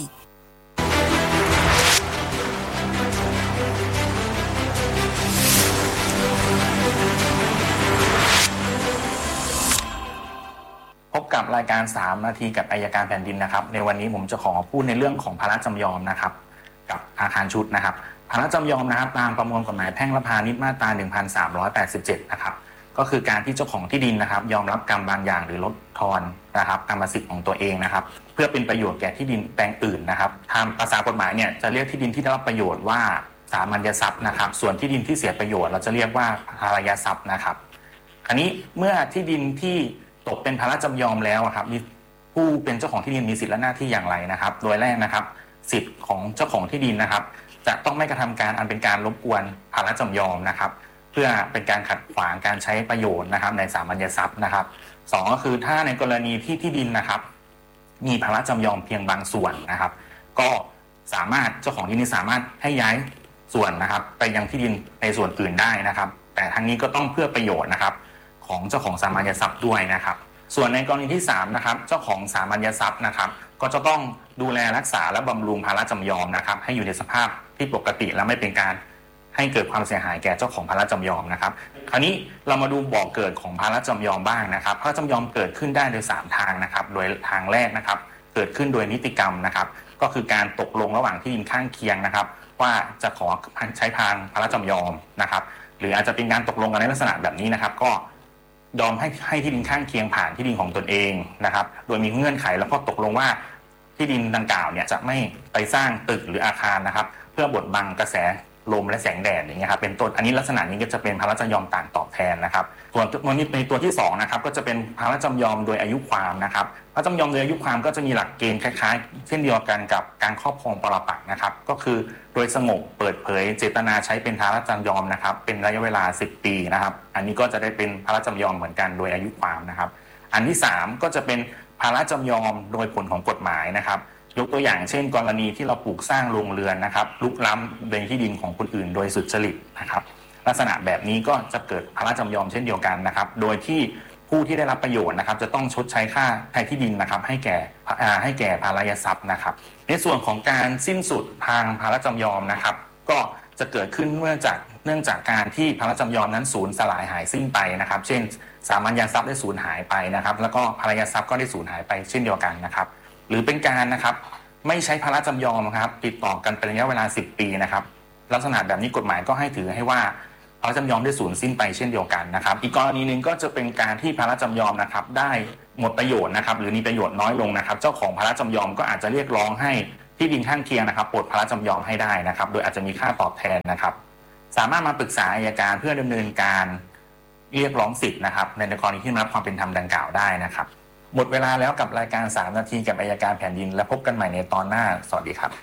Speaker 11: พบกับรายการสามนาทีกับอัยการแผ่นดินนะครับในวันนี้ผมจะขอพูดในเรื่องของภาระจำยอมนะครับกับอาคารชุดนะครับภาระจำยอมนะครับตามประมวลกฎหมายแพ่งและพาณิชย์มาตราหนึ่งพันสามร้อยแปดสิบเจ็ดนะครับก็คือการที่เจ้าของที่ดินนะครับยอมรับกรรมบางอย่างหรือลดทอนนะครับกรรมสิทธิ์ของตัวเองนะครับเพื่อเป็นประโยชน์แก่ที่ดินแปลงอื่นนะครับตามภาษากฎหมายเนี่ยจะเรียกที่ดินที่ได้รับประโยชน์ว่าสามัญทรัพย์นะครับส่วนที่ดินที่เสียประโยชน์เราจะเรียกว่าภารยทรัพย์นะครับอันนี้เมื่อที่ดินที่ตกเป็นภาระจำยอมแล้วครับมีผู้เป็นเจ้าของที่ดินมีสิทธิและหน้าที่อย่างไรนะครับโดยแรกนะครับสิทธิ์ของเจ้าของที่ดินนะครับจะต้องไม่กระทำการอันเป็นการรบกวนภาระจำยอมนะครับเพื่อเป็นการขัดขวางการใช้ประโยชน์นะครับในสามัญทรัพย์นะครับสองก็คือถ้าในกรณีที่ที่ดินนะครับมีภาระจำยอมเพียงบางส่วนนะครับก็สามารถเจ้าของที่ดินสามารถให้ย้ายส่วนนะครับไปยังที่ดินในส่วนอื่นได้นะครับแต่ทั้งนี้ก็ต้องเพื่อประโยชน์นะครับของเจ้าของสามัญทรัพย์ด้วยนะครับส่วนในกรณีที่สามนะครับเจ้าของสามัญทรัพย์นะครับก็จะต้องดูแลรักษาและบำรุงภาระจำยอมนะครับให้อยู่ในสภาพที่ปกติและไม่เป็นการให้เกิดความเสียหายแก่เจ้าของภาระจำยอมนะครับคราวนี้เรามาดูบ่อกเกิดของภาระจำยอมบ้างนะครับภาระจำยอมเกิดขึ้นได้โดยสามทางนะครับโดยทางแรกนะครับเกิดขึ้นโดยนิติกรรมนะครับก็คือการตกลงระหว่างที่ดินข้างเคียงนะครับว่าจะขอใช้ทางภาระจำยอมนะครับหรืออาจจะเป็นการตกลงกันในลักษณะแบบนี้นะครับก็ยอมให้ให้ที่ดินข้างเคียงผ่านที่ดินของตนเองนะครับโดยมีเงื่อนไขแล้วก็ตกลงว่าที่ดินดังกล่าวเนี่ยจะไม่ไปสร้างตึกหรืออาคารนะครับเพื่อบดบังกระแสลมและแสงแดดอย่างเงี้ยครับเป็นต้นอันนี้ลักษณะนี้ก็จะเป็นภาระจำยอมต่างตอบแทนนะครับส่วนตัวนี้ในตัวที่สองนะครับก็จะเป็นภาระจำยอมโดยอายุความนะครับภาระจำยอมโดยอายุความก็จะมีหลักเกณฑ์คล้ายๆเช่นเดียวกันกับการครอบครองปรปักษ์นะครับก็คือโดยสงบเปิดเผยเจตนาใช้เป็นภาระจำยอมนะครับเป็นระยะเวลาสิบปีนะครับอันนี้ก็จะได้เป็นภาระจำยอมเหมือนกันโดยอายุความนะครับอันที่สามก็จะเป็นภาระจำยอมโดยผลของกฎหมายนะครับยกตัวอย่างเช่นกรณีที่เราปลูกสร้างโรงเรือนนะครับลุกล้ำในที่ดินของคนอื่นโดยสุจริตนะครับลักษณะแบบนี้ก็จะเกิดภาระจำยอมเช่นเดียวกันนะครับโดยที่ผู้ที่ได้รับประโยชน์นะครับจะต้องชดใช้ค่าไถ่ที่ดินนะครับให้แก่ให้แก่ภาระทรัพย์นะครับในส่วนของการสิ้นสุดทางภาระจำยอมนะครับก็จะเกิดขึ้นเมื่อจากเนื่องจากการที่ภาระจำยอมนั้นสูญสลายหายสิ้นไปนะครับเช่นสามัญทรัพย์ได้สูญหายไปนะครับแล้วก็ภาระทรัพย์ก็ได้สูญหายไปเช่นเดียวกันนะครับหรือเป็นการนะครับไม่ใช้ภาระจำยอมครับติดต่อกันเป็นระยะเวลาสิบปีนะครับลักษณะแบบนี้กฎหมายก็ให้ถือให้ว่าภาระจำยอมได้สูญสิ้นไปเช่นเดียวกันนะครับอีกกรณีหนึ่งก็จะเป็นการที่ภาระจำยอมนะครับได้หมดประโยชน์นะครับหรือมีประโยชน์น้อยลงนะครับเจ้าของภาระจำยอมก็อาจจะเรียกร้องให้ที่ดินข้างเคียงนะครับปลดภาระจำยอมให้ได้นะครับโดยอาจจะมีค่าตอบแทนนะครับสามารถมาปรึกษาอัยการเพื่อดำเนินการเรียกร้องสิทธิ์นะครับในกรณีที่ไม่รับความเป็นธรรมดังกล่าวได้นะครับหมดเวลาแล้วกับรายการสามนาทีกับอัยการแผ่นดินและพบกันใหม่ในตอนหน้าสวัสดีครับ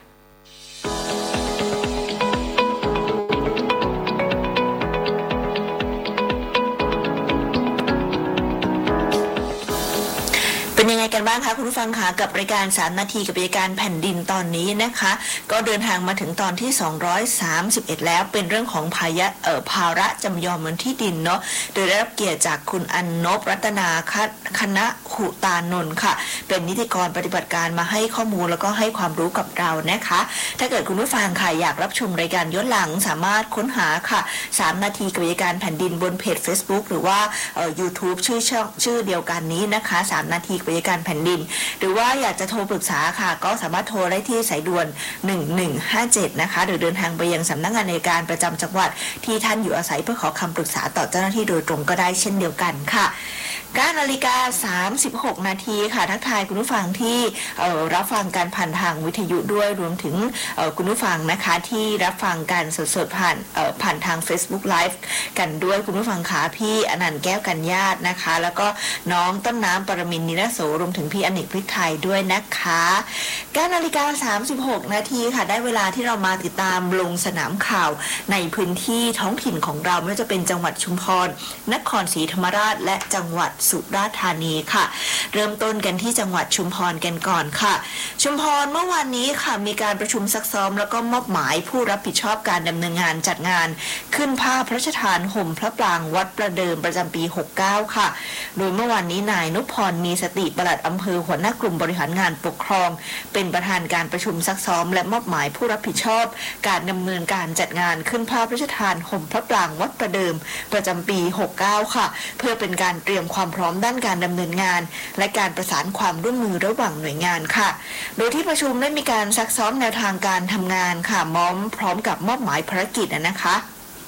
Speaker 10: เป็นยังไงกันบ้างคะคุณผู้ฟังคะกับรายการสามนาทีกับรายการแผ่นดินตอนนี้นะคะก็เดินทางมาถึงตอนที่สองร้อยสามสิบเอ็ดแล้วเป็นเรื่องของภายะเอ่อภาระจำยอมบนที่ดินเนาะโดยได้รับเกียรติจากคุณอนนพรัตนาคณะขุตานนท์ค่ะเป็นนิติกรปฏิบัติการมาให้ข้อมูลแล้วก็ให้ความรู้กับเรานะคะถ้าเกิดคุณผู้ฟังค่ะอยากรับชมรายการย้อนหลังสามารถค้นหาค่ะสามนาทีกับรายการแผ่นดินบนเพจ Facebook หรือว่าเอ่อ YouTube ชื่อช่องชื่อเดียวกันนี้นะคะสามนาทีกับรายการแผ่นดินหรือว่าอยากจะโทรปรึกษาค่ะก็สามารถโทรได้ที่สายด่วนหนึ่งหนึ่งห้าเจ็ดนะคะหรือเดินทางไปยังสำนักงานอัยการประจำจังหวัดที่ท่านอยู่อาศัยเพื่อขอคำปรึกษาต่อเจ้าหน้าที่โดยตรงก็ได้เช่นเดียวกันค่ะเก้านาฬิกาสามสิบหกนาทีค่ะทักทายคุณผู้ฟังที่รับฟังการผ่านทางวิทยุด้วยรวมถึงคุณผู้ฟังนะคะที่รับฟังการสดๆผ่านผ่านทาง Facebook Live กันด้วยคุณผู้ฟังค่ะพี่อนันต์แก้วกัญญาตนะคะแล้วก็น้องต้นน้ำปรมินทร์นิรโสรวมถึงพี่อเนกพริกไทยด้วยนะคะเก้านาฬิกาสามสิบหกนาทีค่ะได้เวลาที่เรามาติดตามลงสนามข่าวในพื้นที่ท้องถิ่นของเราไม่ว่าจะเป็นจังหวัดชุมพรนครศรีธรรมราชและจังหวัดสุราษฎร์ธานีค่ะเริ่มต้นกันที่จังหวัดชุมพรกันก่อนค่ะชุมพรเมื่อวานนี้ค่ะมีการประชุมซักซ้อมแล้วก็มอบหมายผู้รับผิดชอบการดำเนินงานจัดงานขึ้นผ้าพระราชทานห่มพระปรางวัดประเดิมประจำปีหกสิบเก้าค่ะโดยเมื่อวานนี้นายนุพรมีสติปลัดอำเภอหัวหน้ากลุ่มบริหารงานปกครองเป็นประธานการประชุมซักซ้อมและมอบหมายผู้รับผิดชอบการดำเนินการจัดงานขึ้นผ้าพระราชทานห่มพระปรางวัดประเดิมประจำปีหกสิบเก้าค่ะเพื่อเป็นการเตรียมความพร้อมด้านการดำเนินงานและการประสานความร่วมมือระหว่างหน่วยงานค่ะโดยที่ประชุมได้มีการซักซ้อมแนวทางการทำงานค่ะม้อมพร้อมกับมอบหมายภารกิจนะคะ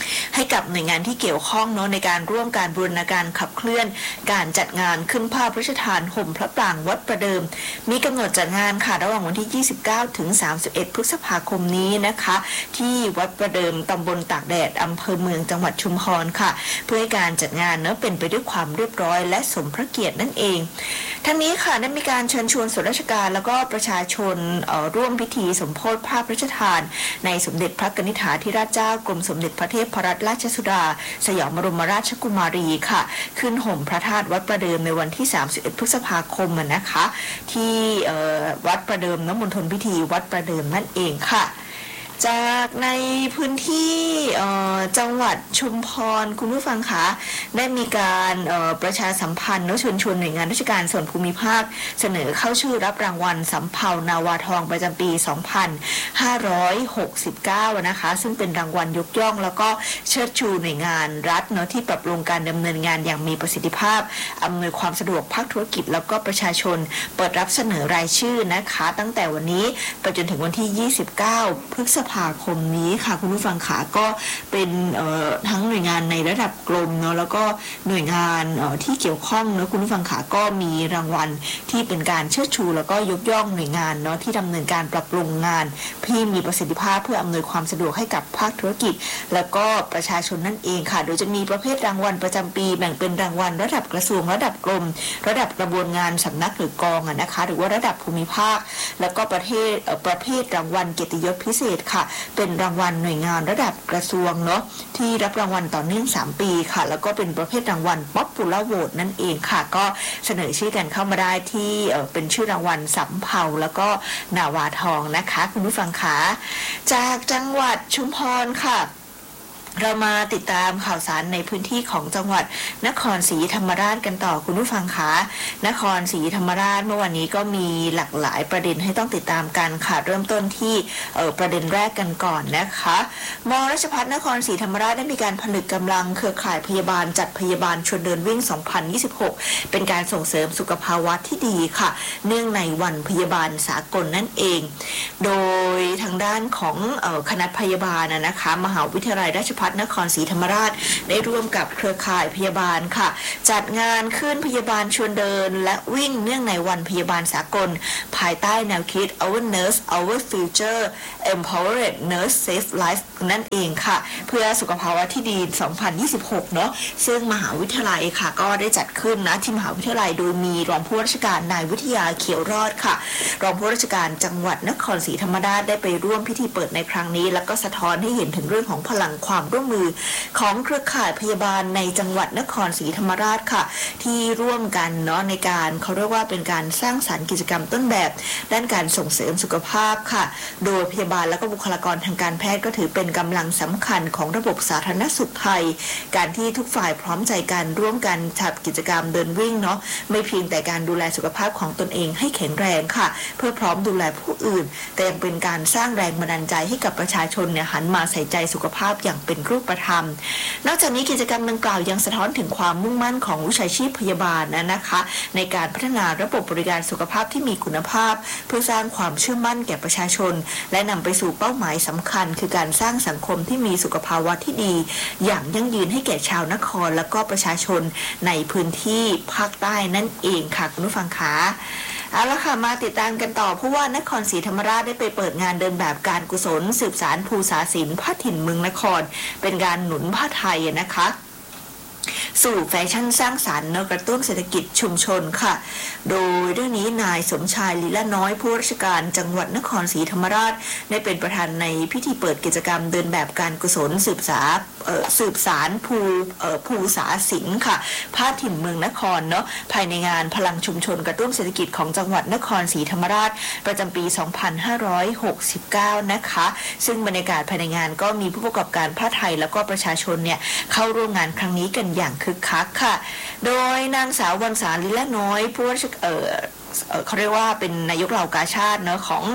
Speaker 10: ให้กับหน่วยงานที่เกี่ยวข้องเนาะในการร่วมการบูรณาการขับเคลื่อนการจัดงานขึ้นภาพพระราชทานห่มพระปรางวัดประเดิมมีกำหนดจัดงานค่ะระหว่างวันที่ยี่สิบเก้าถึงสามสิบเอ็ดพฤษภาคมนี้นะคะที่วัดประเดิมตำบลตากแดดอำเภอเมืองจังหวัดชุมพรค่ะเพื่อให้การจัดงานเนาะเป็นไปด้วยความเรียบร้อยและสมพระเกียรตินั่นเองทั้งนี้ค่ะได้มีการเชิญชวนส่วนราชการแล้วก็ประชาชนร่วมพิธีสมโภชภาพพระราชทานในสมเด็จพระกนิษฐาธิราชเจ้ากรมสมเด็จพระเทพรัตนราชสุดาสยามบรมราชกุมารีค่ะขึ้นห่มพระธาตุวัดประเดิมในวันที่สามสิบเอ็ดพฤษภาคมนะคะที่วัดประเดิมณมณฑลพิธีวัดประเดิมนั่นเองค่ะจากในพื้นที่จังหวัดชุมพรคุณผู้ฟังคะได้มีการประชาสัมพันธ์เชิญชวนหน่วยงานราชการส่วนภูมิภาคเสนอเข้าชื่อรับรางวัลสำเภานาวาทองประจำปีสองพันห้าร้อยหกสิบเก้านะคะซึ่งเป็นรางวัลยกย่องแล้วก็เชิดชูหน่วยงานรัฐเนาะที่ปรับปรุงการดำเนินงานอย่างมีประสิทธิภาพอำนวยความสะดวกภาคธุรกิจแล้วก็ประชาชนเปิดรับเสนอรายชื่อนะคะตั้งแต่วันนี้ไปจนถึงวันที่ยี่สิบเก้าพฤษภาคมนี้ค่ะคุณผู้ฟังขาก็เป็นทั้งหน่วยงานในระดับกรมเนาะแล้วก็หน่วยงานที่เกี่ยวข้องเนาะคุณผู้ฟังขาก็มีรางวัลที่เป็นการเชิดชูแล้วก็ยกย่องหน่วยงานเนาะที่ดำเนินการปรับปรุงงานที่มีประสิทธิภาพเพื่ออำนวยความสะดวกให้กับภาคธุรกิจแล้วก็ประชาชนนั่นเองค่ะโดยจะมีประเภทรางวัลประจำปีแบ่งเป็นรางวัลระดับกระทรวงระดับกรมระดับกระบวนงานสำนักหรือกองนะคะหรือว่าระดับภูมิภาคแล้วก็ประเภทประเภทรางวัลเกียรติยศพิเศษค่ะเป็นรางวัลหน่วยงานระดับกระทรวงเนาะที่รับรางวัลต่อเนื่องสามปีค่ะแล้วก็เป็นประเภทรางวัล Popular Vote นั่นเองค่ะก็เสนอชื่อกันเข้ามาได้ที่เอ่อเป็นชื่อรางวัลสำเภาแล้วก็นาวาทองนะคะคุณผู้ฟังคะจากจังหวัดชุมพรค่ะเรามาติดตามข่าวสารในพื้นที่ของจังหวัดนครศรีธรรมราชกันต่อคุณผู้ฟังคะนครศรีธรรมราชเมื่อวันนี้ก็มีหลากหลายประเด็นให้ต้องติดตามกันค่ะเริ่มต้นที่เอ่อประเด็นแรกกันก่อนนะคะม.ราชภัฏนครศรีธรรมราชได้มีการผนึกกำลังเครือข่ายพยาบาลจัดพยาบาลชวนเดินวิ่งสองพันยี่สิบหกเป็นการส่งเสริมสุขภาวะที่ดีค่ะเนื่องในวันพยาบาลสากลนั่นเองโดยทางด้านของเอ่อคณะพยาบาลนะคะมหาวิทยาลัยราชภัฏนครศรีธรรมราชได้ร่วมกับเครือข่ายพยาบาลค่ะจัดงานขึ้นพยาบาลชวนเดินและวิ่งเนื่องในวันพยาบาลสากลภายใต้แนวคิด Our Nurse Our Future Empowered Nurse Save Life นั่นเองค่ะเพื่อสุขภาวะที่ดีสองพันยี่สิบหกเนาะซึ่งมหาวิทยาลัยค่ะก็ได้จัดขึ้นนะที่มหาวิทยาลัยโดยมีรองผู้ว่าราชการนายวิทยาเขียวรอดค่ะรองผู้ว่าราชการจังหวัดนครศรีธรรมราชได้ไปร่วมพิธีเปิดในครั้งนี้แล้วก็สะท้อนให้เห็นถึงเรื่องของพลังความร่วมมือของเครือข่ายพยาบาลในจังหวัดนครศรีธรรมราชค่ะที่ร่วมกันเนาะในการเขาเรียกว่าเป็นการสร้างสรรค์กิจกรรมต้นแบบด้านการส่งเสริมสุขภาพค่ะโดยพยาบาลและก็บุคลากรทางการแพทย์ก็ถือเป็นกำลังสำคัญของระบบสาธารณสุขไทยการที่ทุกฝ่ายพร้อมใจกันร่วมกันจัดกิจกรรมเดินวิ่งเนาะไม่เพียงแต่การดูแลสุขภาพของตนเองให้แข็งแรงค่ะเพื่อพร้อมดูแลผู้อื่นแต่ยังเป็นการสร้างแรงบันดาลใจให้กับประชาชนเนี่ยหันมาใส่ใจสุขภาพอย่างเป็นรูปธรรมนอกจากนี้กิจกรรมดังกล่าวยังสะท้อนถึงความมุ่งมั่นของวิชาชีพพยาบาลนะนะคะในการพัฒนาระบบบริการสุขภาพที่มีคุณภาพเพื่อสร้างความเชื่อมั่นแก่ประชาชนและนำไปสู่เป้าหมายสำคัญคือการสร้างสังคมที่มีสุขภาวะที่ดีอย่างยั่งยืนให้แก่ชาวนครและก็ประชาชนในพื้นที่ภาคใต้นั่นเองค่ะคุณผู้ฟังคะเอาละค่ะมาติดตามกันต่อเพราะว่านครศรีธรรมราชได้ไปเปิดงานเดินแบบการกุศลสืบสานภูษาศิลป์ผ้าถิ่นเมืองนครเป็นการหนุนผ้าไทยนะคะสู่แฟชั่นสร้างสรรค์และกระตุ้นเศรษฐกิจชุมชนค่ะโดยเรื่องนี้นายสมชายลีละน้อยผู้ราชการจังหวัดนครศรีธรรมราชได้เป็นประธานในพิธีเปิดกิจกรรมเดินแบบการกุศลสืบสาสืบสารภูภูษาศิลป์ค่ะผ้าถิ่นเมืองนครเนาะภายในงานพลังชุมชนกระตุ้นเศรษฐกิจของจังหวัดนครศรีธรรมราชประจำปีสองพันห้าร้อยหกสิบเก้านะคะซึ่งบรรยากาศภายในงานก็มีผู้ประกอบการผ้าไทยแล้วก็ประชาชนเนี่ยเข้าร่วมงานครั้งนี้กันอย่างคึกคักค่ะโดยนางสาววรรณสาลีละน้อยผู้ว่าเอ่อเขาเรียกว่าเป็นนายกเหล่ากาชาดเนาะของ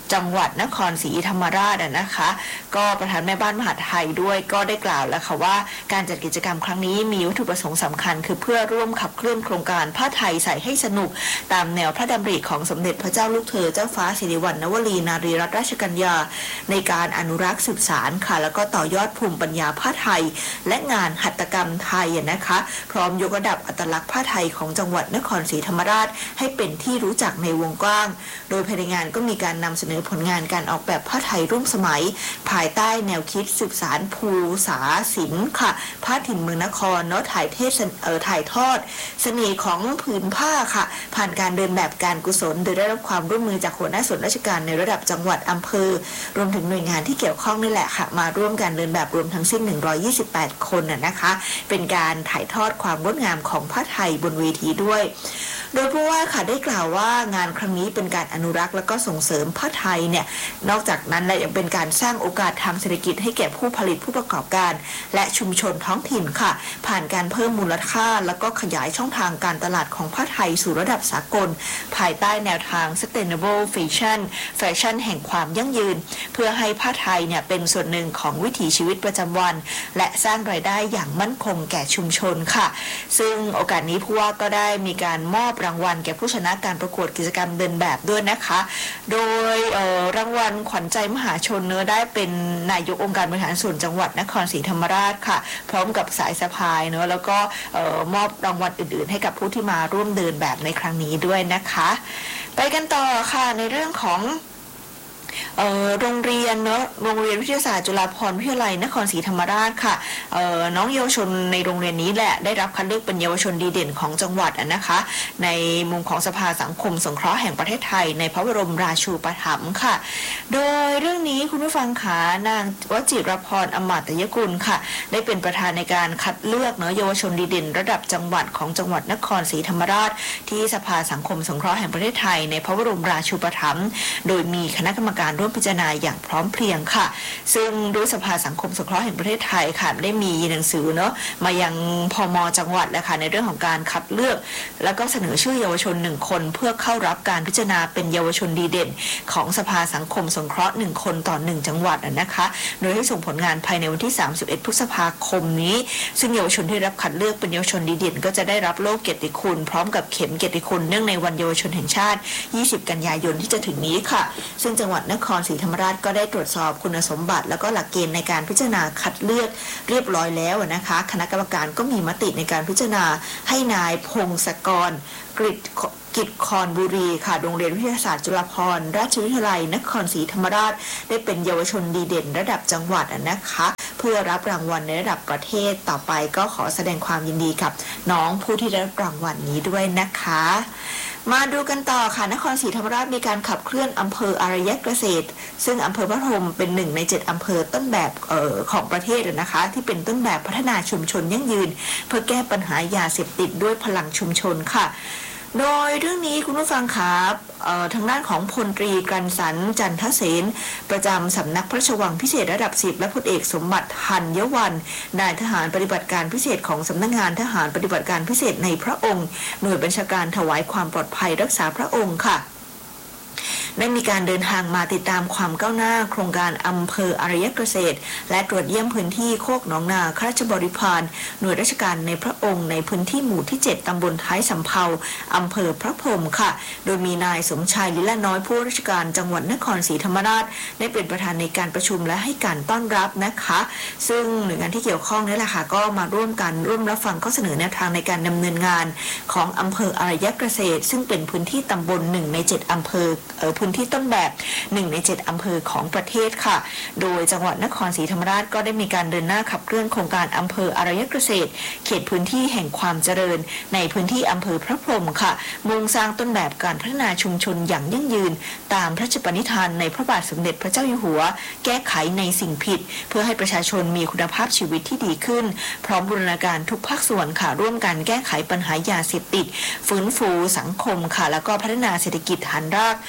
Speaker 10: จังหวัดนครศรีธรรมราชนะคะก็ประธานแม่บ้านมหาดไทยด้วยก็ได้กล่าวแล้วค่ะว่าการจัดกิจกรรมครั้งนี้มีวัตถุประสงค์สำคัญคือเพื่อร่วมขับเคลื่อนโครงการผ้าไทยใส่ให้สนุกตามแนวพระดำริของสมเด็จพระเจ้าลูกเธอเจ้าฟ้าสิริวัณณวรีนารีรัตนราชกัญญาในการอนุรักษ์สืบสานค่ะแล้วก็ต่อยอดภูมิปัญญาผ้าไทยและงานหัตถกรรมไทยนะคะพร้อมยกระดับอัตลักษณ์ผ้าไทยของจังหวัดนครศรีธรรมราชให้เป็นที่รู้จักในวงกว้างโดยภายในงานก็มีการนำเสนอผลงานการออกแบบผ้าไทยร่วมสมัยภายใต้แนวคิดสืบสานภูษาศิลป์ค่ะผ้าถิ่นเมืองนครเนาะถ่ายเทศเอ่อถ่ายทอดเสน่ห์ของผืนผ้าค่ะผ่านการเดินแบบการกุศลโดยได้รับความร่วมมือจากหัวหน้าส่วนราชการในระดับจังหวัดอำเภอรวมถึงหน่วยงานที่เกี่ยวข้องนี่แหละค่ะมาร่วมกันเดินแบบรวมทั้งสิ้นหนึ่งร้อยยี่สิบแปดคนน่ะนะคะเป็นการถ่ายทอดความงดงามของผ้าไทยบนเวทีด้วยโดยผู้ว่าค่ะได้กล่าวว่างานครั้งนี้เป็นการอนุรักษ์และก็ส่งเสริมผ้าไทยเนี่ยนอกจากนั้นและยังเป็นการสร้างโอกาสทางเศรษฐกิจให้แก่ผู้ผลิตผู้ประกอบการและชุมชนท้องถิ่นค่ะผ่านการเพิ่มมูลค่าและก็ขยายช่องทางการตลาดของผ้าไทยสู่ระดับสากลภายใต้แนวทาง Sustainable Fashion แฟชั่นแห่งความยั่งยืนเพื่อให้ผ้าไทยเนี่ยเป็นส่วนหนึ่งของวิถีชีวิตประจำวันและสร้างรายได้อย่างมั่นคงแก่ชุมชนค่ะซึ่งโอกาสนี้ผู้ว่าก็ได้มีการมอบรางวัลแก่ผู้ชนะการประกวดกิจกรรมเดินแบบด้วยนะคะโดยรางวัลขวัญใจมหาชนเนื้อได้เป็นนายกองค์การบริหารส่วนจังหวัดนครศรีธรรมราชค่ะพร้อมกับสายสะพายเนื้อแล้วก็มอบรางวัลอื่นๆให้กับผู้ที่มาร่วมเดินแบบในครั้งนี้ด้วยนะคะไปกันต่อค่ะในเรื่องของโรงเรียนเนาะโรงเรียนวิทยาศาสตร์จุฬาภรณ์วิทยาลัยนครศรีธรรมราชค่ะน้องเยาวชนในโรงเรียนนี้แหละได้รับคัดเลือกเป็นเยาวชนดีเด่นของจังหวัดนะคะในมุมของสภาสังคมสงเคราะห์แห่งประเทศไทยในพระบรมราชูปถัมภ์ค่ะโดยเรื่องนี้คุณผู้ฟังขานางวจิรพรอมาตยกุลค่ะได้เป็นประธานในการคัดเลือกเนาะเยาวชนดีเด่นระดับจังหวัดของจังหวัดนครศรีธรรมราชที่สภาสังคมสงเคราะห์แห่งประเทศไทยในพระบรมราชูปถัมภ์โดยมีคณะกรรมการร่วมพิจารณาอย่างพร้อมเพรียงค่ะซึ่งด้วยสภาสังคมสงเคราะห์แห่งประเทศไทยค่ะได้มีหนังสือเนาะมายังพม.จังหวัดนะคะในเรื่องของการคัดเลือกแล้วก็เสนอชื่อเยาวชนหนึ่งคนเพื่อเข้ารับการพิจารณาเป็นเยาวชนดีเด่นของสภาสังคมสงเคราะห์หนึ่งคนต่อหนึ่งจังหวัดนะคะโดยให้ส่งผลงานภายในวันที่สามสิบเอ็ดพฤษภาคมนี้ซึ่งเยาวชนที่รับคัดเลือกเป็นเยาวชนดีเด่นก็จะได้รับโล่เกียรติคุณพร้อมกับเข็มเกียรติคุณเนื่องในวันเยาวชนแห่งชาติยี่สิบกันยายนที่จะถึงนี้ค่ะซึ่งจังหวัดนครศรีธรรมราชก็ได้ตรวจสอบคุณสมบัติแล้วก็หลักเกณฑ์ในการพิจารณาคัดเลือกเรียบร้อยแล้วนะคะคณะกรรมการก็มีมติในการพิจารณาให้นายพงศกรกฤษกิจคอนบุรีค่ะโรงเรียนวิทยาศาสตร์จุฬาภรณ์ราชวิทยาลัยนครศรีธรรมราชได้เป็นเยาวชนดีเด่นระดับจังหวัดนะคะเพื่อรับรางวัลในระดับประเทศต่อไปก็ขอแสดงความยินดีกับน้องผู้ที่ได้รับรางวัลนี้ด้วยนะคะมาดูกันต่อค่ะนครศรีธรรมราชมีการขับเคลื่อนอำเภออารยเกษตรซึ่งอำเภอพระพรหมเป็นหนึ่งในเจ็ดอำเภอต้นแบบเอ่อของประเทศนะคะที่เป็นต้นแบบพัฒนาชุมชนยั่งยืนเพื่อแก้ปัญหายาเสพติดด้วยพลังชุมชนค่ะโดยเรื่องนี้คุณผู้ฟังครับทางด้านของพลตรีกรรสันจันทเสนประจำสำนักพระราชวังพิเศษระดับสิบและพลเอกสมบัติธัญวรรณนายทหารปฏิบัติการพิเศษของสำนักงานทหารปฏิบัติการพิเศษในพระองค์หน่วยบัญชาการถวายความปลอดภัยรักษาพระองค์ค่ะได้มีการเดินทางมาติดตามความก้าวหน้าโครงการอำเภออารยเกษตรและตรวจเยี่ยมพื้นที่โคกหนองนาข้าราชบริพารหน่วยราชการในพระองค์ในพื้นที่หมู่ที่เจ็ดตำบลท้ายสำเภาอำเภอพระพรหมค่ะโดยมีนายสมชายลิละน้อยผู้ราชการจังหวัดนครศรีธรรมราชได้เป็นประธานในการประชุมและให้การต้อนรับนะคะซึ่งหน่วยงานที่เกี่ยวข้องนี่แหละค่ะก็มาร่วมกันร่วมรับฟังข้อเสนอแนวทางในการดำเนินงานของอำเภออารยเกษตรซึ่งเป็นพื้นที่ตำบลหนึ่งในเจ็ดอำเภอเอ่อพื้นที่ต้นแบบหนึ่งในเจ็ดอำเภอของประเทศค่ะโดยจังหวัดนครศรีธรรมราชก็ได้มีการเดินหน้าขับเคลื่อนโครงการอำเภออารยเกษตรเขตพื้นที่แห่งความเจริญในพื้นที่อำเภอพระพรหมค่ะมุ่งสร้างต้นแบบการพัฒนาชุมชนอย่างยั่งยืนตามพระราชปณิธานในพระบาทสมเด็จพระเจ้าอยู่หัวแก้ไขในสิ่งผิดเพื่อให้ประชาชนมีคุณภาพชีวิตที่ดีขึ้นพร้อมบูรณาการทุกภาคส่วนค่ะร่วมกันแก้ไขปัญหายาเสพติดฟื้นฟูสังคมค่ะแล้วก็พัฒนาเศรษฐกิจฐานรากตาม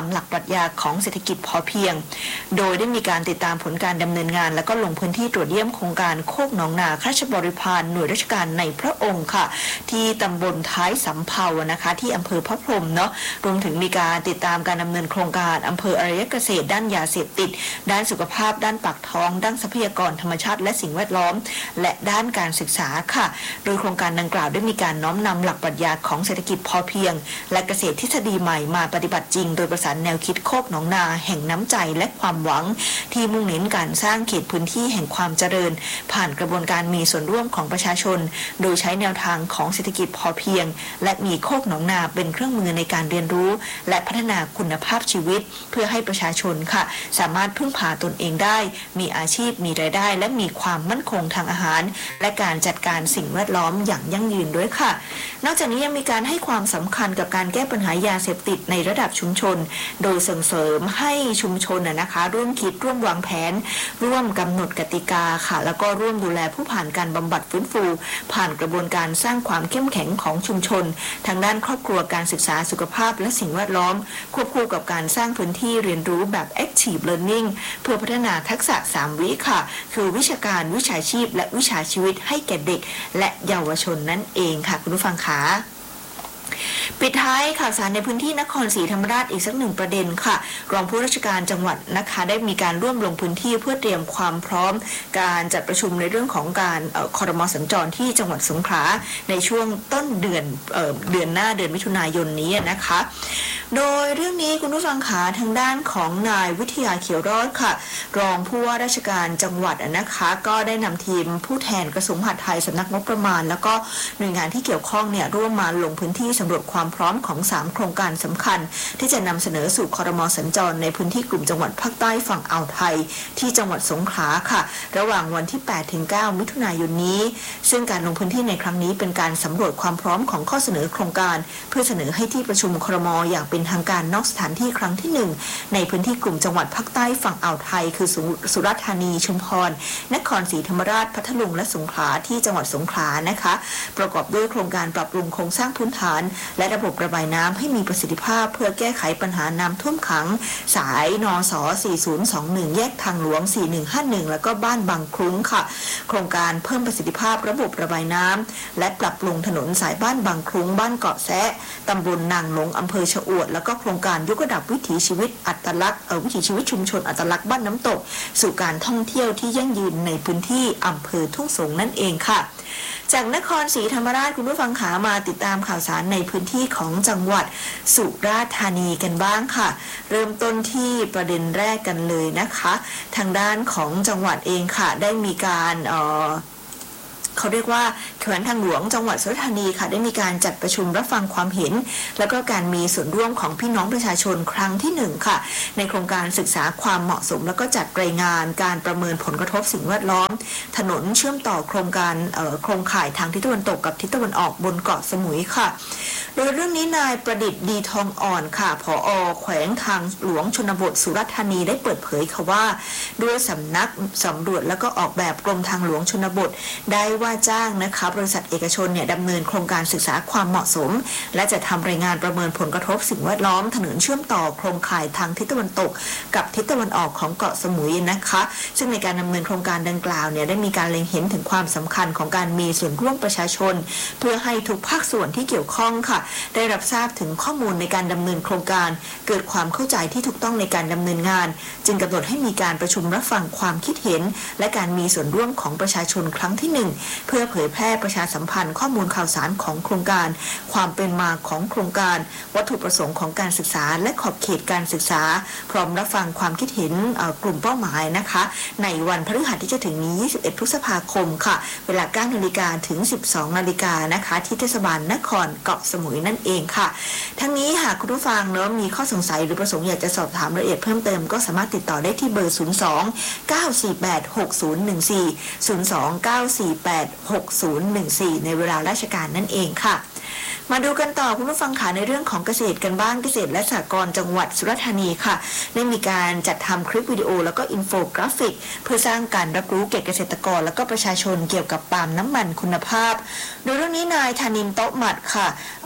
Speaker 10: ำหลักปรัชญาของเศรษฐกิจพอเพียงโดยได้มีการติดตามผลการดำเนินงานและก็ลงพื้นที่ตรวจเยี่ยมโครงการโคกหนองนาข้าราชบริพารหน่วยราชการในพระองค์ค่ะที่ตำบลท้ายสำเภานะคะที่อำเภอพระพรหมเนาะรวมถึงมีการติดตามการดำเนินโครงการอำเภออารยเกษตรด้านยาเสพติดด้านสุขภาพด้านปากท้องด้านทรัพยากรธรรมชาติและสิ่งแวดล้อมและด้านการศึกษาค่ะโดยโครงการดังกล่าวได้มีการน้อมนำหลักปรัชญาของเศรษฐกิจพอเพียงและเกษตรทฤษฎีใหม่มาปฏิบัติจริงโดยประสานแนวคิดโคกหนองนาแห่งน้ำใจและความหวังที่มุ่งเน้นการสร้างเขตพื้นที่แห่งความเจริญผ่านกระบวนการมีส่วนร่วมของประชาชนโดยใช้แนวทางของเศรษฐกิจพอเพียงและมีโคกหนองนาเป็นเครื่องมือในการเรียนรู้และพัฒนาคุณภาพชีวิตเพื่อให้ประชาชนค่ะสามารถพึ่งพาตนเองได้มีอาชีพมีรายได้และมีความมั่นคงทางอาหารและการจัดการสิ่งแวดล้อมอย่างยั่งยืนด้วยค่ะนอกจากนี้ยังมีการให้ความสำคัญกับการแก้ปัญหายาเสพติดในระดับชุมชนโดยส่งเสริมให้ชุมชนนะคะร่วมคิดร่วมวางแผนร่วมกำหนดกติกาค่ะแล้วก็ร่วมดูแลผู้ผ่านการบำบัดฟื้นฟูผ่านกระบวนการสร้างความเข้มแข็งของชุมชนทางด้านครอบครัวการศึกษาสุขภาพและสิ่งแวดล้อมควบคู่กับการสร้างพื้นที่เรียนรู้แบบ Active Learning เพื่อพัฒนาทักษะสามวิค่ะคือวิชาการวิชาชีพและวิชาชีวิตให้แก่เด็กและเยาวชนนั่นเองค่ะคุณผู้ฟังคะปิดท้ายข่าวสารในพื้นที่นครศรีธรรมราชอีกสักหนึ่งประเด็นค่ะรองผู้ราชการจังหวัดนะคะได้มีการร่วมลงพื้นที่เพื่อเตรียมความพร้อมการจัดประชุมในเรื่องของการครม.สัญจรที่จังหวัดสงขลาในช่วงต้นเดือนเอ่อเดือนหน้าเดือนมิถุนายนนี้นะคะโดยเรื่องนี้คุณผู้ฟังขาทางด้านของนายวิทยาเขียวรอดค่ะรองผู้ว่าราชการจังหวัดนะคะก็ได้นำทีมผู้แทนกระทรวงมหาดไทยสำนักงบประมาณแล้วก็หน่วยงานที่เกี่ยวข้องเนี่ยร่วมมาลงพื้นที่สำรวจความพร้อมของสามโครงการสำคัญที่จะนำเสนอสู่ครม.สัญจรในพื้นที่กลุ่มจังหวัดภาคใต้ฝั่งอ่าวไทยที่จังหวัดสงขลาค่ะระหว่างวันที่ แปดถึงเก้า มิถุนายนนี้ซึ่งการลงพื้นที่ในครั้งนี้เป็นการสำรวจความพร้อมของข้อเสนอโครงการเพื่อเสนอให้ที่ประชุมครม.อย่างเป็นทางการนอกสถานที่ครั้งที่หนึ่งในพื้นที่กลุ่มจังหวัดภาคใต้ฝั่งอ่าวไทยคือสุราษฎร์ธานีชุมพรนครศรีธรรมราชพัทลุงและสงขลาที่จังหวัดสงขลานะคะประกอบด้วยโครงการปรับปรุงโครงสร้างพื้นฐานและระบบระบายน้ำให้มีประสิทธิภาพเพื่อแก้ไขปัญหาน้ำท่วมขังสายนสสี่ศูนย์สองหนึ่งแยกทางหลวงสี่หนึ่งห้าหนึ่งแล้วก็บ้านบางคลุ้งค่ะโครงการเพิ่มประสิทธิภาพระบบระบายน้ำและปรับปรุงถนนสายบ้านบางคลุ้งบ้านเกาะแซะตำบลนางหลงอำเภอชะอวดแล้วก็โครงการยกระดับวิถีชีวิตอัตลักษณ์เอ่อวิถีชีวิตชุมชนอัตลักษณ์บ้านน้ำตกสู่การท่องเที่ยวที่ยั่งยืนในพื้นที่อำเภอทุ่งสงนั่นเองค่ะจากนครศรีธรรมราชคุณผู้ฟังขามาติดตามข่าวสารในพื้นที่ของจังหวัดสุราษฎร์ธานีกันบ้างค่ะเริ่มต้นที่ประเด็นแรกกันเลยนะคะทางด้านของจังหวัดเองค่ะได้มีการเอ่อเขาเรียกว่าแขวงทางหลวงจังหวัดสุราษฎร์ธานีค่ะได้มีการจัดประชุมรับฟังความเห็นแล้วก็การมีส่วนร่วมของพี่น้องประชาชนครั้งที่หนึ่งค่ะในโครงการศึกษาความเหมาะสมแล้วก็จัดรายงานการประเมินผลกระทบสิ่งแวดล้อมถนนเชื่อมต่อโครงการโครงข่ายทางทิศตะวันตกกับทิศตะวันออกบนเกาะสมุยค่ะโดยเรื่องนี้นายประดิษฐ์ดีทองอ่อนค่ะผอ.แขวงทางหลวงชนบทสุราษฎร์ธานีได้เปิดเผยค่ะว่าด้วยสำนักสำรวจแล้วก็ออกแบบกรมทางหลวงชนบทได้ว่าจ้างนะคะบริษัทเอกชนเนี่ยดำเนินโครงการศึกษาความเหมาะสมและจะทำรายงานประเมินผลกระทบสิ่งแวดล้อมถนนเชื่อมต่อโครงข่ายทางทิศตะวันตกกับทิศตะวันออกของเกาะสมุยนะคะซึ่งในการดำเนินโครงการดังกล่าวเนี่ยได้มีการเล็งเห็นถึงความสำคัญของการมีส่วนร่วมประชาชนเพื่อให้ทุกภาคส่วนที่เกี่ยวข้องค่ะได้รับทราบถึงข้อมูลในการดำเนินโครงการเกิดความเข้าใจที่ถูกต้องในการดำเนินงานจึงกำหนดให้มีการประชุมรับฟังความคิดเห็นและการมีส่วนร่วมของประชาชนครั้งที่หนึ่งเพื่อเผยแพร่ประชาสัมพันธ์ข้อมูลข่าวสารของโครงการความเป็นมาของโครงการวัตถุประสงค์ของการศึกษาและขอบเขตการศึกษาพร้อมรับฟังความคิดเห็นกลุ่มเป้าหมายนะคะในวันพฤหัสที่จะถึงนี้ยี่สิบเอ็ดพฤษภาคมค่ะเวลา เก้านาฬิกา ถึง สิบสองนาฬิกานะคะที่เทศบาลนครเกาะสมุยนั่นเองค่ะทั้งนี้หากคุณผู้ฟังเนาะมีข้อสงสัยหรือประสงค์อยากจะสอบถามรายละเอียดเพิ่มเติมก็สามารถติดต่อได้ที่เบอร์ศูนย์ สอง เก้า สี่ แปด หก ศูนย์ หนึ่ง สี่ ศูนย์ สอง เก้า สี่ แปด หก ศูนย์ หนึ่ง สี่ในเวลาราชการนั่นเองค่ะมาดูกันต่อคุณผู้ฟังค่ะในเรื่องของเกษตรกันบ้างเกษตรและสหกรณ์จังหวัดสุราษฎร์ธานีค่ะได้มีการจัดทำคลิปวิดีโอแล้วก็อินโฟกราฟิกเพื่อสร้างการรับรู้แก่เกษตรกรและก็ประชาชนเกี่ยวกับปาล์มน้ำมันคุณภาพโดยเรื่องนี้นายธนินโต๊ะหมัดค่ะ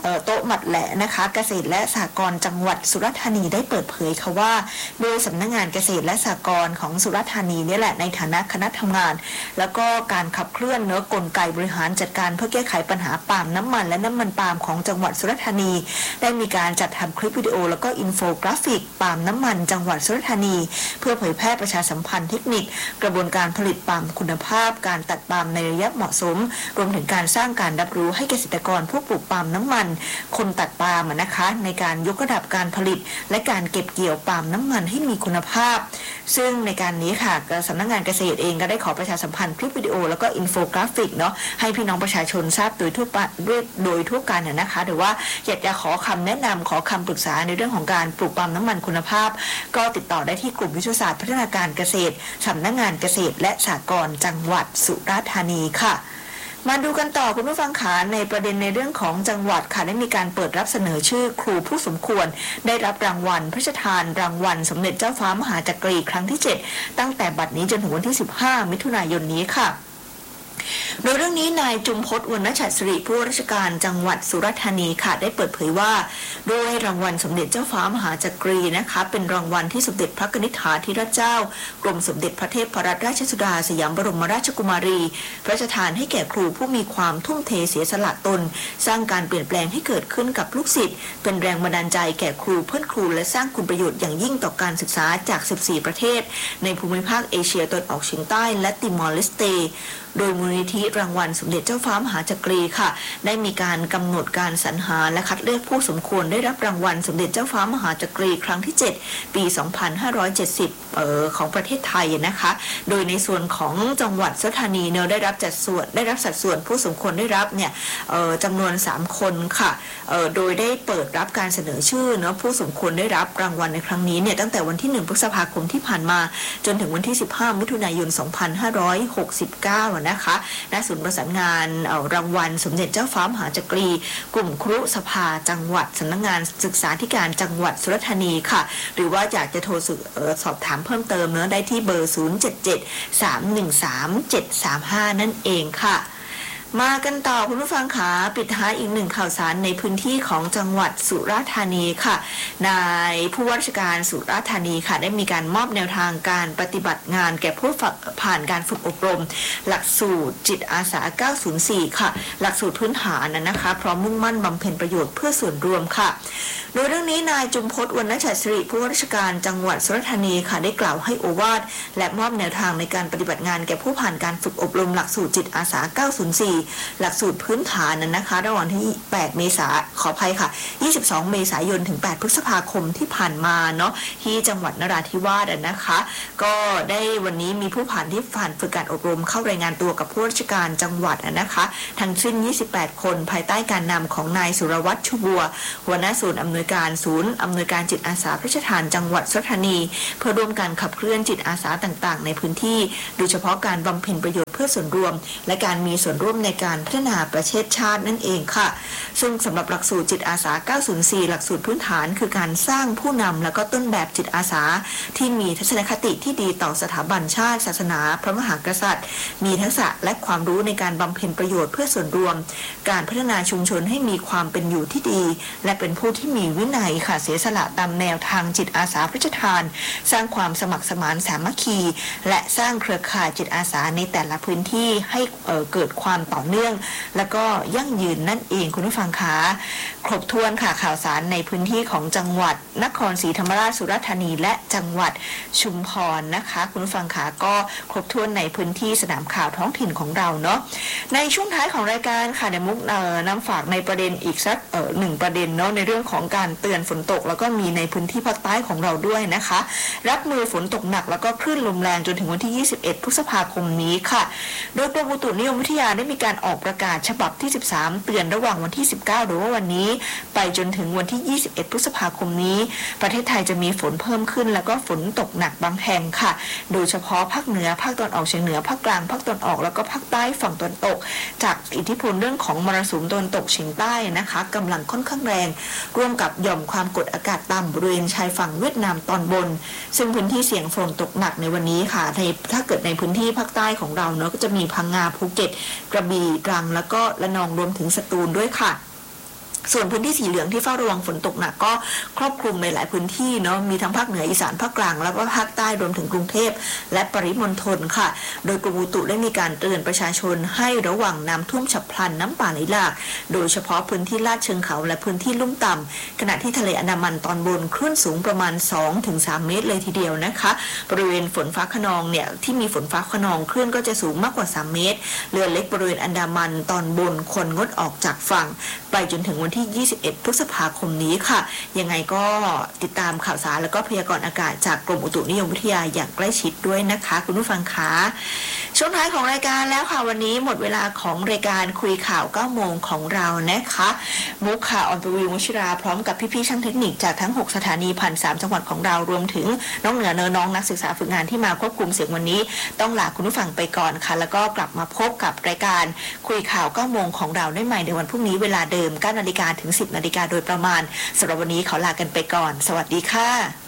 Speaker 10: โต๊ะหมัดแหละนะคะเกษตรและสหกรณ์จังหวัดสุราษฎร์ธานีได้เปิดเผยค่ะว่าโดยสำนักงานเกษตรและสหกรณ์ของสุราษฎร์ธานีนี่แหละในฐานะคณะทำงานแล้วก็การขับเคลื่อนเนื้อกลไกบริหารจัดการเพื่อแก้ไขปัญหาปาล์มน้ำมันและน้ำมันปาล์มของจังหวัดสุราษฎร์ธานีได้มีการจัดทำคลิปวิดีโอแล้วก็อินโฟกราฟิกปาล์มน้ำมันจังหวัดสุราษฎร์ธานีเพื่อเผยแพร่ประชาสัมพันธ์เทคนิคกระบวนการผลิตปาล์มคุณภาพการตัดปาล์มในระยะเหมาะสมรวมถึงการสร้างการรับรู้ให้เกษตรกรผู้ปลูกปาล์มน้ำมันคนตัดปาล์มนะคะในการยกระดับการผลิตและการเก็บเกี่ยวปาล์มน้ำมันให้มีคุณภาพซึ่งในการนี้ค่ะสำนักงานเกษตรเองก็ได้ขอประชาสัมพันธ์คลิปวิดีโอแล้วก็อินโฟกราฟิกเนาะให้พี่น้องประชาชนทราบโดยทั่วไปโดยทั่วกันนะคะหรือว่าอยากจะขอคำแนะนำขอคำปรึกษาในเรื่องของการปลูกปาล์มน้ำมันคุณภาพก็ติดต่อได้ที่กลุ่มวิทยาศาสตร์พัฒนาการเกษตรสำนักงานเกษตรและสหกรณ์จังหวัดสุราษฎร์ธานีค่ะมาดูกันต่อคุณผู้ฟังขาในประเด็นในเรื่องของจังหวัดค่ะได้มีการเปิดรับเสนอชื่อครูผู้สมควรได้รับรางวัลพระราชทานรางวัลสมเด็จเจ้าฟ้ามหาจักรีครั้งที่เจ็ดตั้งแต่บัดนี้จนถึงวันที่สิบห้ามิถุนายนนี้ค่ะโดยเรื่องนี้นายจุมพจน์ วรรณชัดสิริผู้ว่าราชการจังหวัดสุราษฎร์ธานีค่ะได้เปิดเผยว่าด้วยรางวัลสมเด็จเจ้าฟ้ามหาจักรีนะคะเป็นรางวัลที่สมเด็จพระนิธิถาธิราชเจ้ากรมสมเด็จพระเทพรัตนราชสุดาสยามบรมราชกุมารีพระราชทานให้แก่ครูผู้มีความทุ่มเทเสียสละตนสร้างการเปลี่ยนแปลงให้เกิดขึ้นกับลูกศิษย์เป็นแรงบันดาลใจแก่ครูเพื่อนครูและสร้างคุณประโยชน์อย่างยิ่งต่อการศึกษาจากสิบสี่ประเทศในภูมิภาคเอเชียตะวันออกเฉียงใต้และติมอร์เลสเตโดยมูลนิธิรางวัลสมเด็จเจ้าฟ้ามหาจักรีค่ะได้มีการกำหนดการสรรหาและคัดเลือกผู้สมควรได้รับรางวัลสมเด็จเจ้าฟ้ามหาจักรีครั้งที่เจ็ดปีสองพันห้าร้อยเจ็ดสิบเอ่อของประเทศไทยนะคะโดยในส่วนของจังหวัดสุราษฎร์ธานีเนี่ยได้รับจัดส่วนได้รับสัดส่วนผู้สมควรได้รับเนี่ยเอ่อจำนวนสามคนค่ะเอ่อโดยได้เปิดรับการเสนอชื่อเนาะผู้สมควรได้รับรางวัลในครั้งนี้เนี่ยตั้งแต่วันที่หนึ่งพฤษภาคมที่ผ่านมาจนถึงวันที่สิบห้ามิถุนายนสองพันห้าร้อยหกสิบเก้านะคะณศูนย์ประสานงานรางวัลสมเด็จเจ้าฟ้ามหาจักรีกลุ่มครุสภาจังหวัดสำนักงานศึกษาธิการจังหวัดสุราษฎร์ธานีค่ะหรือว่าอยากจะโทรสอบถามเพิ่มเติมเนื้อได้ที่เบอร์ศูนย์ เจ็ด เจ็ด สาม หนึ่ง สาม เจ็ด สาม ห้านั่นเองค่ะมากันต่อคุณผู้ฟังขาปิดท้ายอีกหนึ่งข่าวสารในพื้นที่ของจังหวัดสุราษฎร์ธานีค่ะนายผู้ว่าราชการสุราษฎร์ธานีค่ะได้มีการมอบแนวทางการปฏิบัติงานแก่ผู้ผ่านการฝึกอบรมหลักสูตรจิตอาสาเก้าศูนย์สี่ค่ะหลักสูตรพื้นฐานนะคะพร้อมมุ่งมั่นบำเพ็ญประโยชน์เพื่อส่วนรวมค่ะโดยเรื่องนี้นายจุมพจน์ วรรณชัดสิริผู้ว่าราชการจังหวัดสุราษฎร์ธานีค่ะได้กล่าวให้โอวาทและมอบแนวทางในการปฏิบัติงานแก่ผู้ผ่านการฝึกอบรมหลักสูตรจิตอาสาเก้าศูนย์สี่หลักสูตรพื้นฐานนั้นนะคะระหว่างที่แปดเมษายนขออภัยค่ะยี่สิบสองเมษายนถึงแปดพฤษภาคมที่ผ่านมาเนาะที่จังหวัดนราธิวาสนะคะก็ได้วันนี้มีผู้ผ่านที่ผ่านฝึกการอบรมเข้ารายงานตัวกับผู้ราชการจังหวัดนะคะทั้งสิ้นยี่สิบแปดคนภายใต้การนำของนายสุรวัฒน์ชุบัวหัวหน้าศูนย์อำนวยการศูนย์อำนวยการจิตอาสาพระราชทานจังหวัดสุราษฎร์ธานีเพื่อร่วมกันขับเคลื่อนจิตอาสาต่างๆในพื้นที่โดยเฉพาะการบำเพ็ญประโยชน์เพื่อส่วนรวมและการมีส่วนร่วมในการพัฒนาประเทศชาตินั่นเองค่ะซึ่งสำหรับหลักสูตรจิตอาสาเก้าศูนย์สี่หลักสูตรพื้นฐานคือการสร้างผู้นำและก็ต้นแบบจิตอาสาที่มีทัศนคติที่ดีต่อสถาบันชาติศาสนาพระมหากษัตริย์มีทักษะและความรู้ในการบำเพ็ญประโยชน์เพื่อส่วนรวมการพัฒนาชุมชนให้มีความเป็นอยู่ที่ดีและเป็นผู้ที่มีวินัยค่ะเสียสละตามแนวทางจิตอาสาพระราชทานสร้างความสมัครสมานสามัคคีและสร้างเครือข่ายจิตอาสาในแต่ละพื้นที่ให้เอ่อเกิดความต่อเนื่องและก็ยั่งยืนนั่นเองคุณผู้ฟังคะครบถ้วนค่ะข่าวสารในพื้นที่ของจังหวัดนครศรีธรรมราชสุราษฎร์ธานีและจังหวัดชุมพรนะคะคุณผู้ฟังคะก็ครบถ้วนในพื้นที่สนามข่าวท้องถิ่นของเราเนาะในช่วงท้ายของรายการค่ะเดี๋ยวมุกนำฝากในประเด็นอีกสักเอ่อหนึ่งประเด็นเนาะในเรื่องของการเตือนฝนตกแล้วก็มีในพื้นที่ภาคใต้ของเราด้วยนะคะรับมือฝนตกหนักแล้วก็คลื่นลมแรงจนถึงวันที่ยี่สิบเอ็ดพฤษภาคมนี้ค่ะโดยกรมอุตุนิยมวิทยาได้มีการออกประกาศฉบับที่สิบสามเตือนระหว่างวันที่สิบเก้าหรือว่าวันนี้ไปจนถึงวันที่ยี่สิบเอ็ดพฤษภาคมนี้ประเทศไทยจะมีฝนเพิ่มขึ้นแล้วก็ฝนตกหนักบางแห่งค่ะโดยเฉพาะภาคเหนือภาคตะวันออกเฉียงเหนือภาคกลางภาคตะวันออกแล้วก็ภาคใต้ฝั่งตะวันตกจากอิทธิพลเรื่องของมรสุมตะวันตกเฉียงใต้นะคะกำลังค่อนข้างแรงร่วมกับหย่อมความกดอากาศต่ำบริเวณชายฝั่งเวียดนามตอนบนซึ่งพื้นที่เสี่ยงฝนตกหนักในวันนี้ค่ะในถ้าเกิดในพื้นที่ภาคใต้ของเราเนาะก็จะมีพังงาภูเก็ตกระบี่ตรังแล้วก็ระนองรวมถึงสตูลด้วยค่ะส่วนพื้นที่สีเหลืองที่เฝ้าระวังฝนตกหนักก็ครอบคลุมในหลายพื้นที่เนาะมีทั้งภาคเหนืออีสานภาคกลางแล้วก็ภาคใต้รวมถึงกรุงเทพและปริมณฑลค่ะโดยกรมอุตุได้มีการเตือนประชาชนให้ระวังน้ำท่วมฉับพลันน้ำป่าไหลหลากโดยเฉพาะพื้นที่ลาดเชิงเขาและพื้นที่ลุ่มต่ำขณะที่ทะเลอันดามันตอนบนคลื่นสูงประมาณ สองถึงสาม เมตรเลยทีเดียวนะคะบริเวณฝนฟ้าคะนองเนี่ยที่มีฝนฟ้าคะนองคลื่นก็จะสูงมากกว่าสามเมตรเรือเล็กบริเวณอันดามันตอนบนควรงดออกจากฝั่งไปจนถึงวันที่ยี่สิบเอ็ดพฤษภาคมนี้ค่ะยังไงก็ติดตามข่าวสารแล้วก็พยากรณ์อากาศจากกรมอุตุนิยมวิทยาอย่างใกล้ชิดด้วยนะคะคุณผู้ฟังคะช่วงท้ายของรายการแล้วค่ะวันนี้หมดเวลาของรายการคุยข่าวเก้าโมงของเรานะคะมุกข่าวออนปวีวชิราพร้อมกับพี่ๆช่างเทคนิคจากทั้งหกสถานีผ่านสามจังหวัดของเรารวมถึงน้องเหนือเนอน้องนักศึกษาฝึกงานที่มาควบคุมเสียงวันนี้ต้องลาคุณผู้ฟังไปก่อนค่ะแล้วก็กลับมาพบกับรายการคุยข่าวเก้าโมงของเราได้ใหม่ในวันพรุ่งนี้เวลาเดิมเก้านาฬิกาถึงสิบนาฬิกาโดยประมาณสำหรับวันนี้ขอลากันไปก่อนสวัสดีค่ะ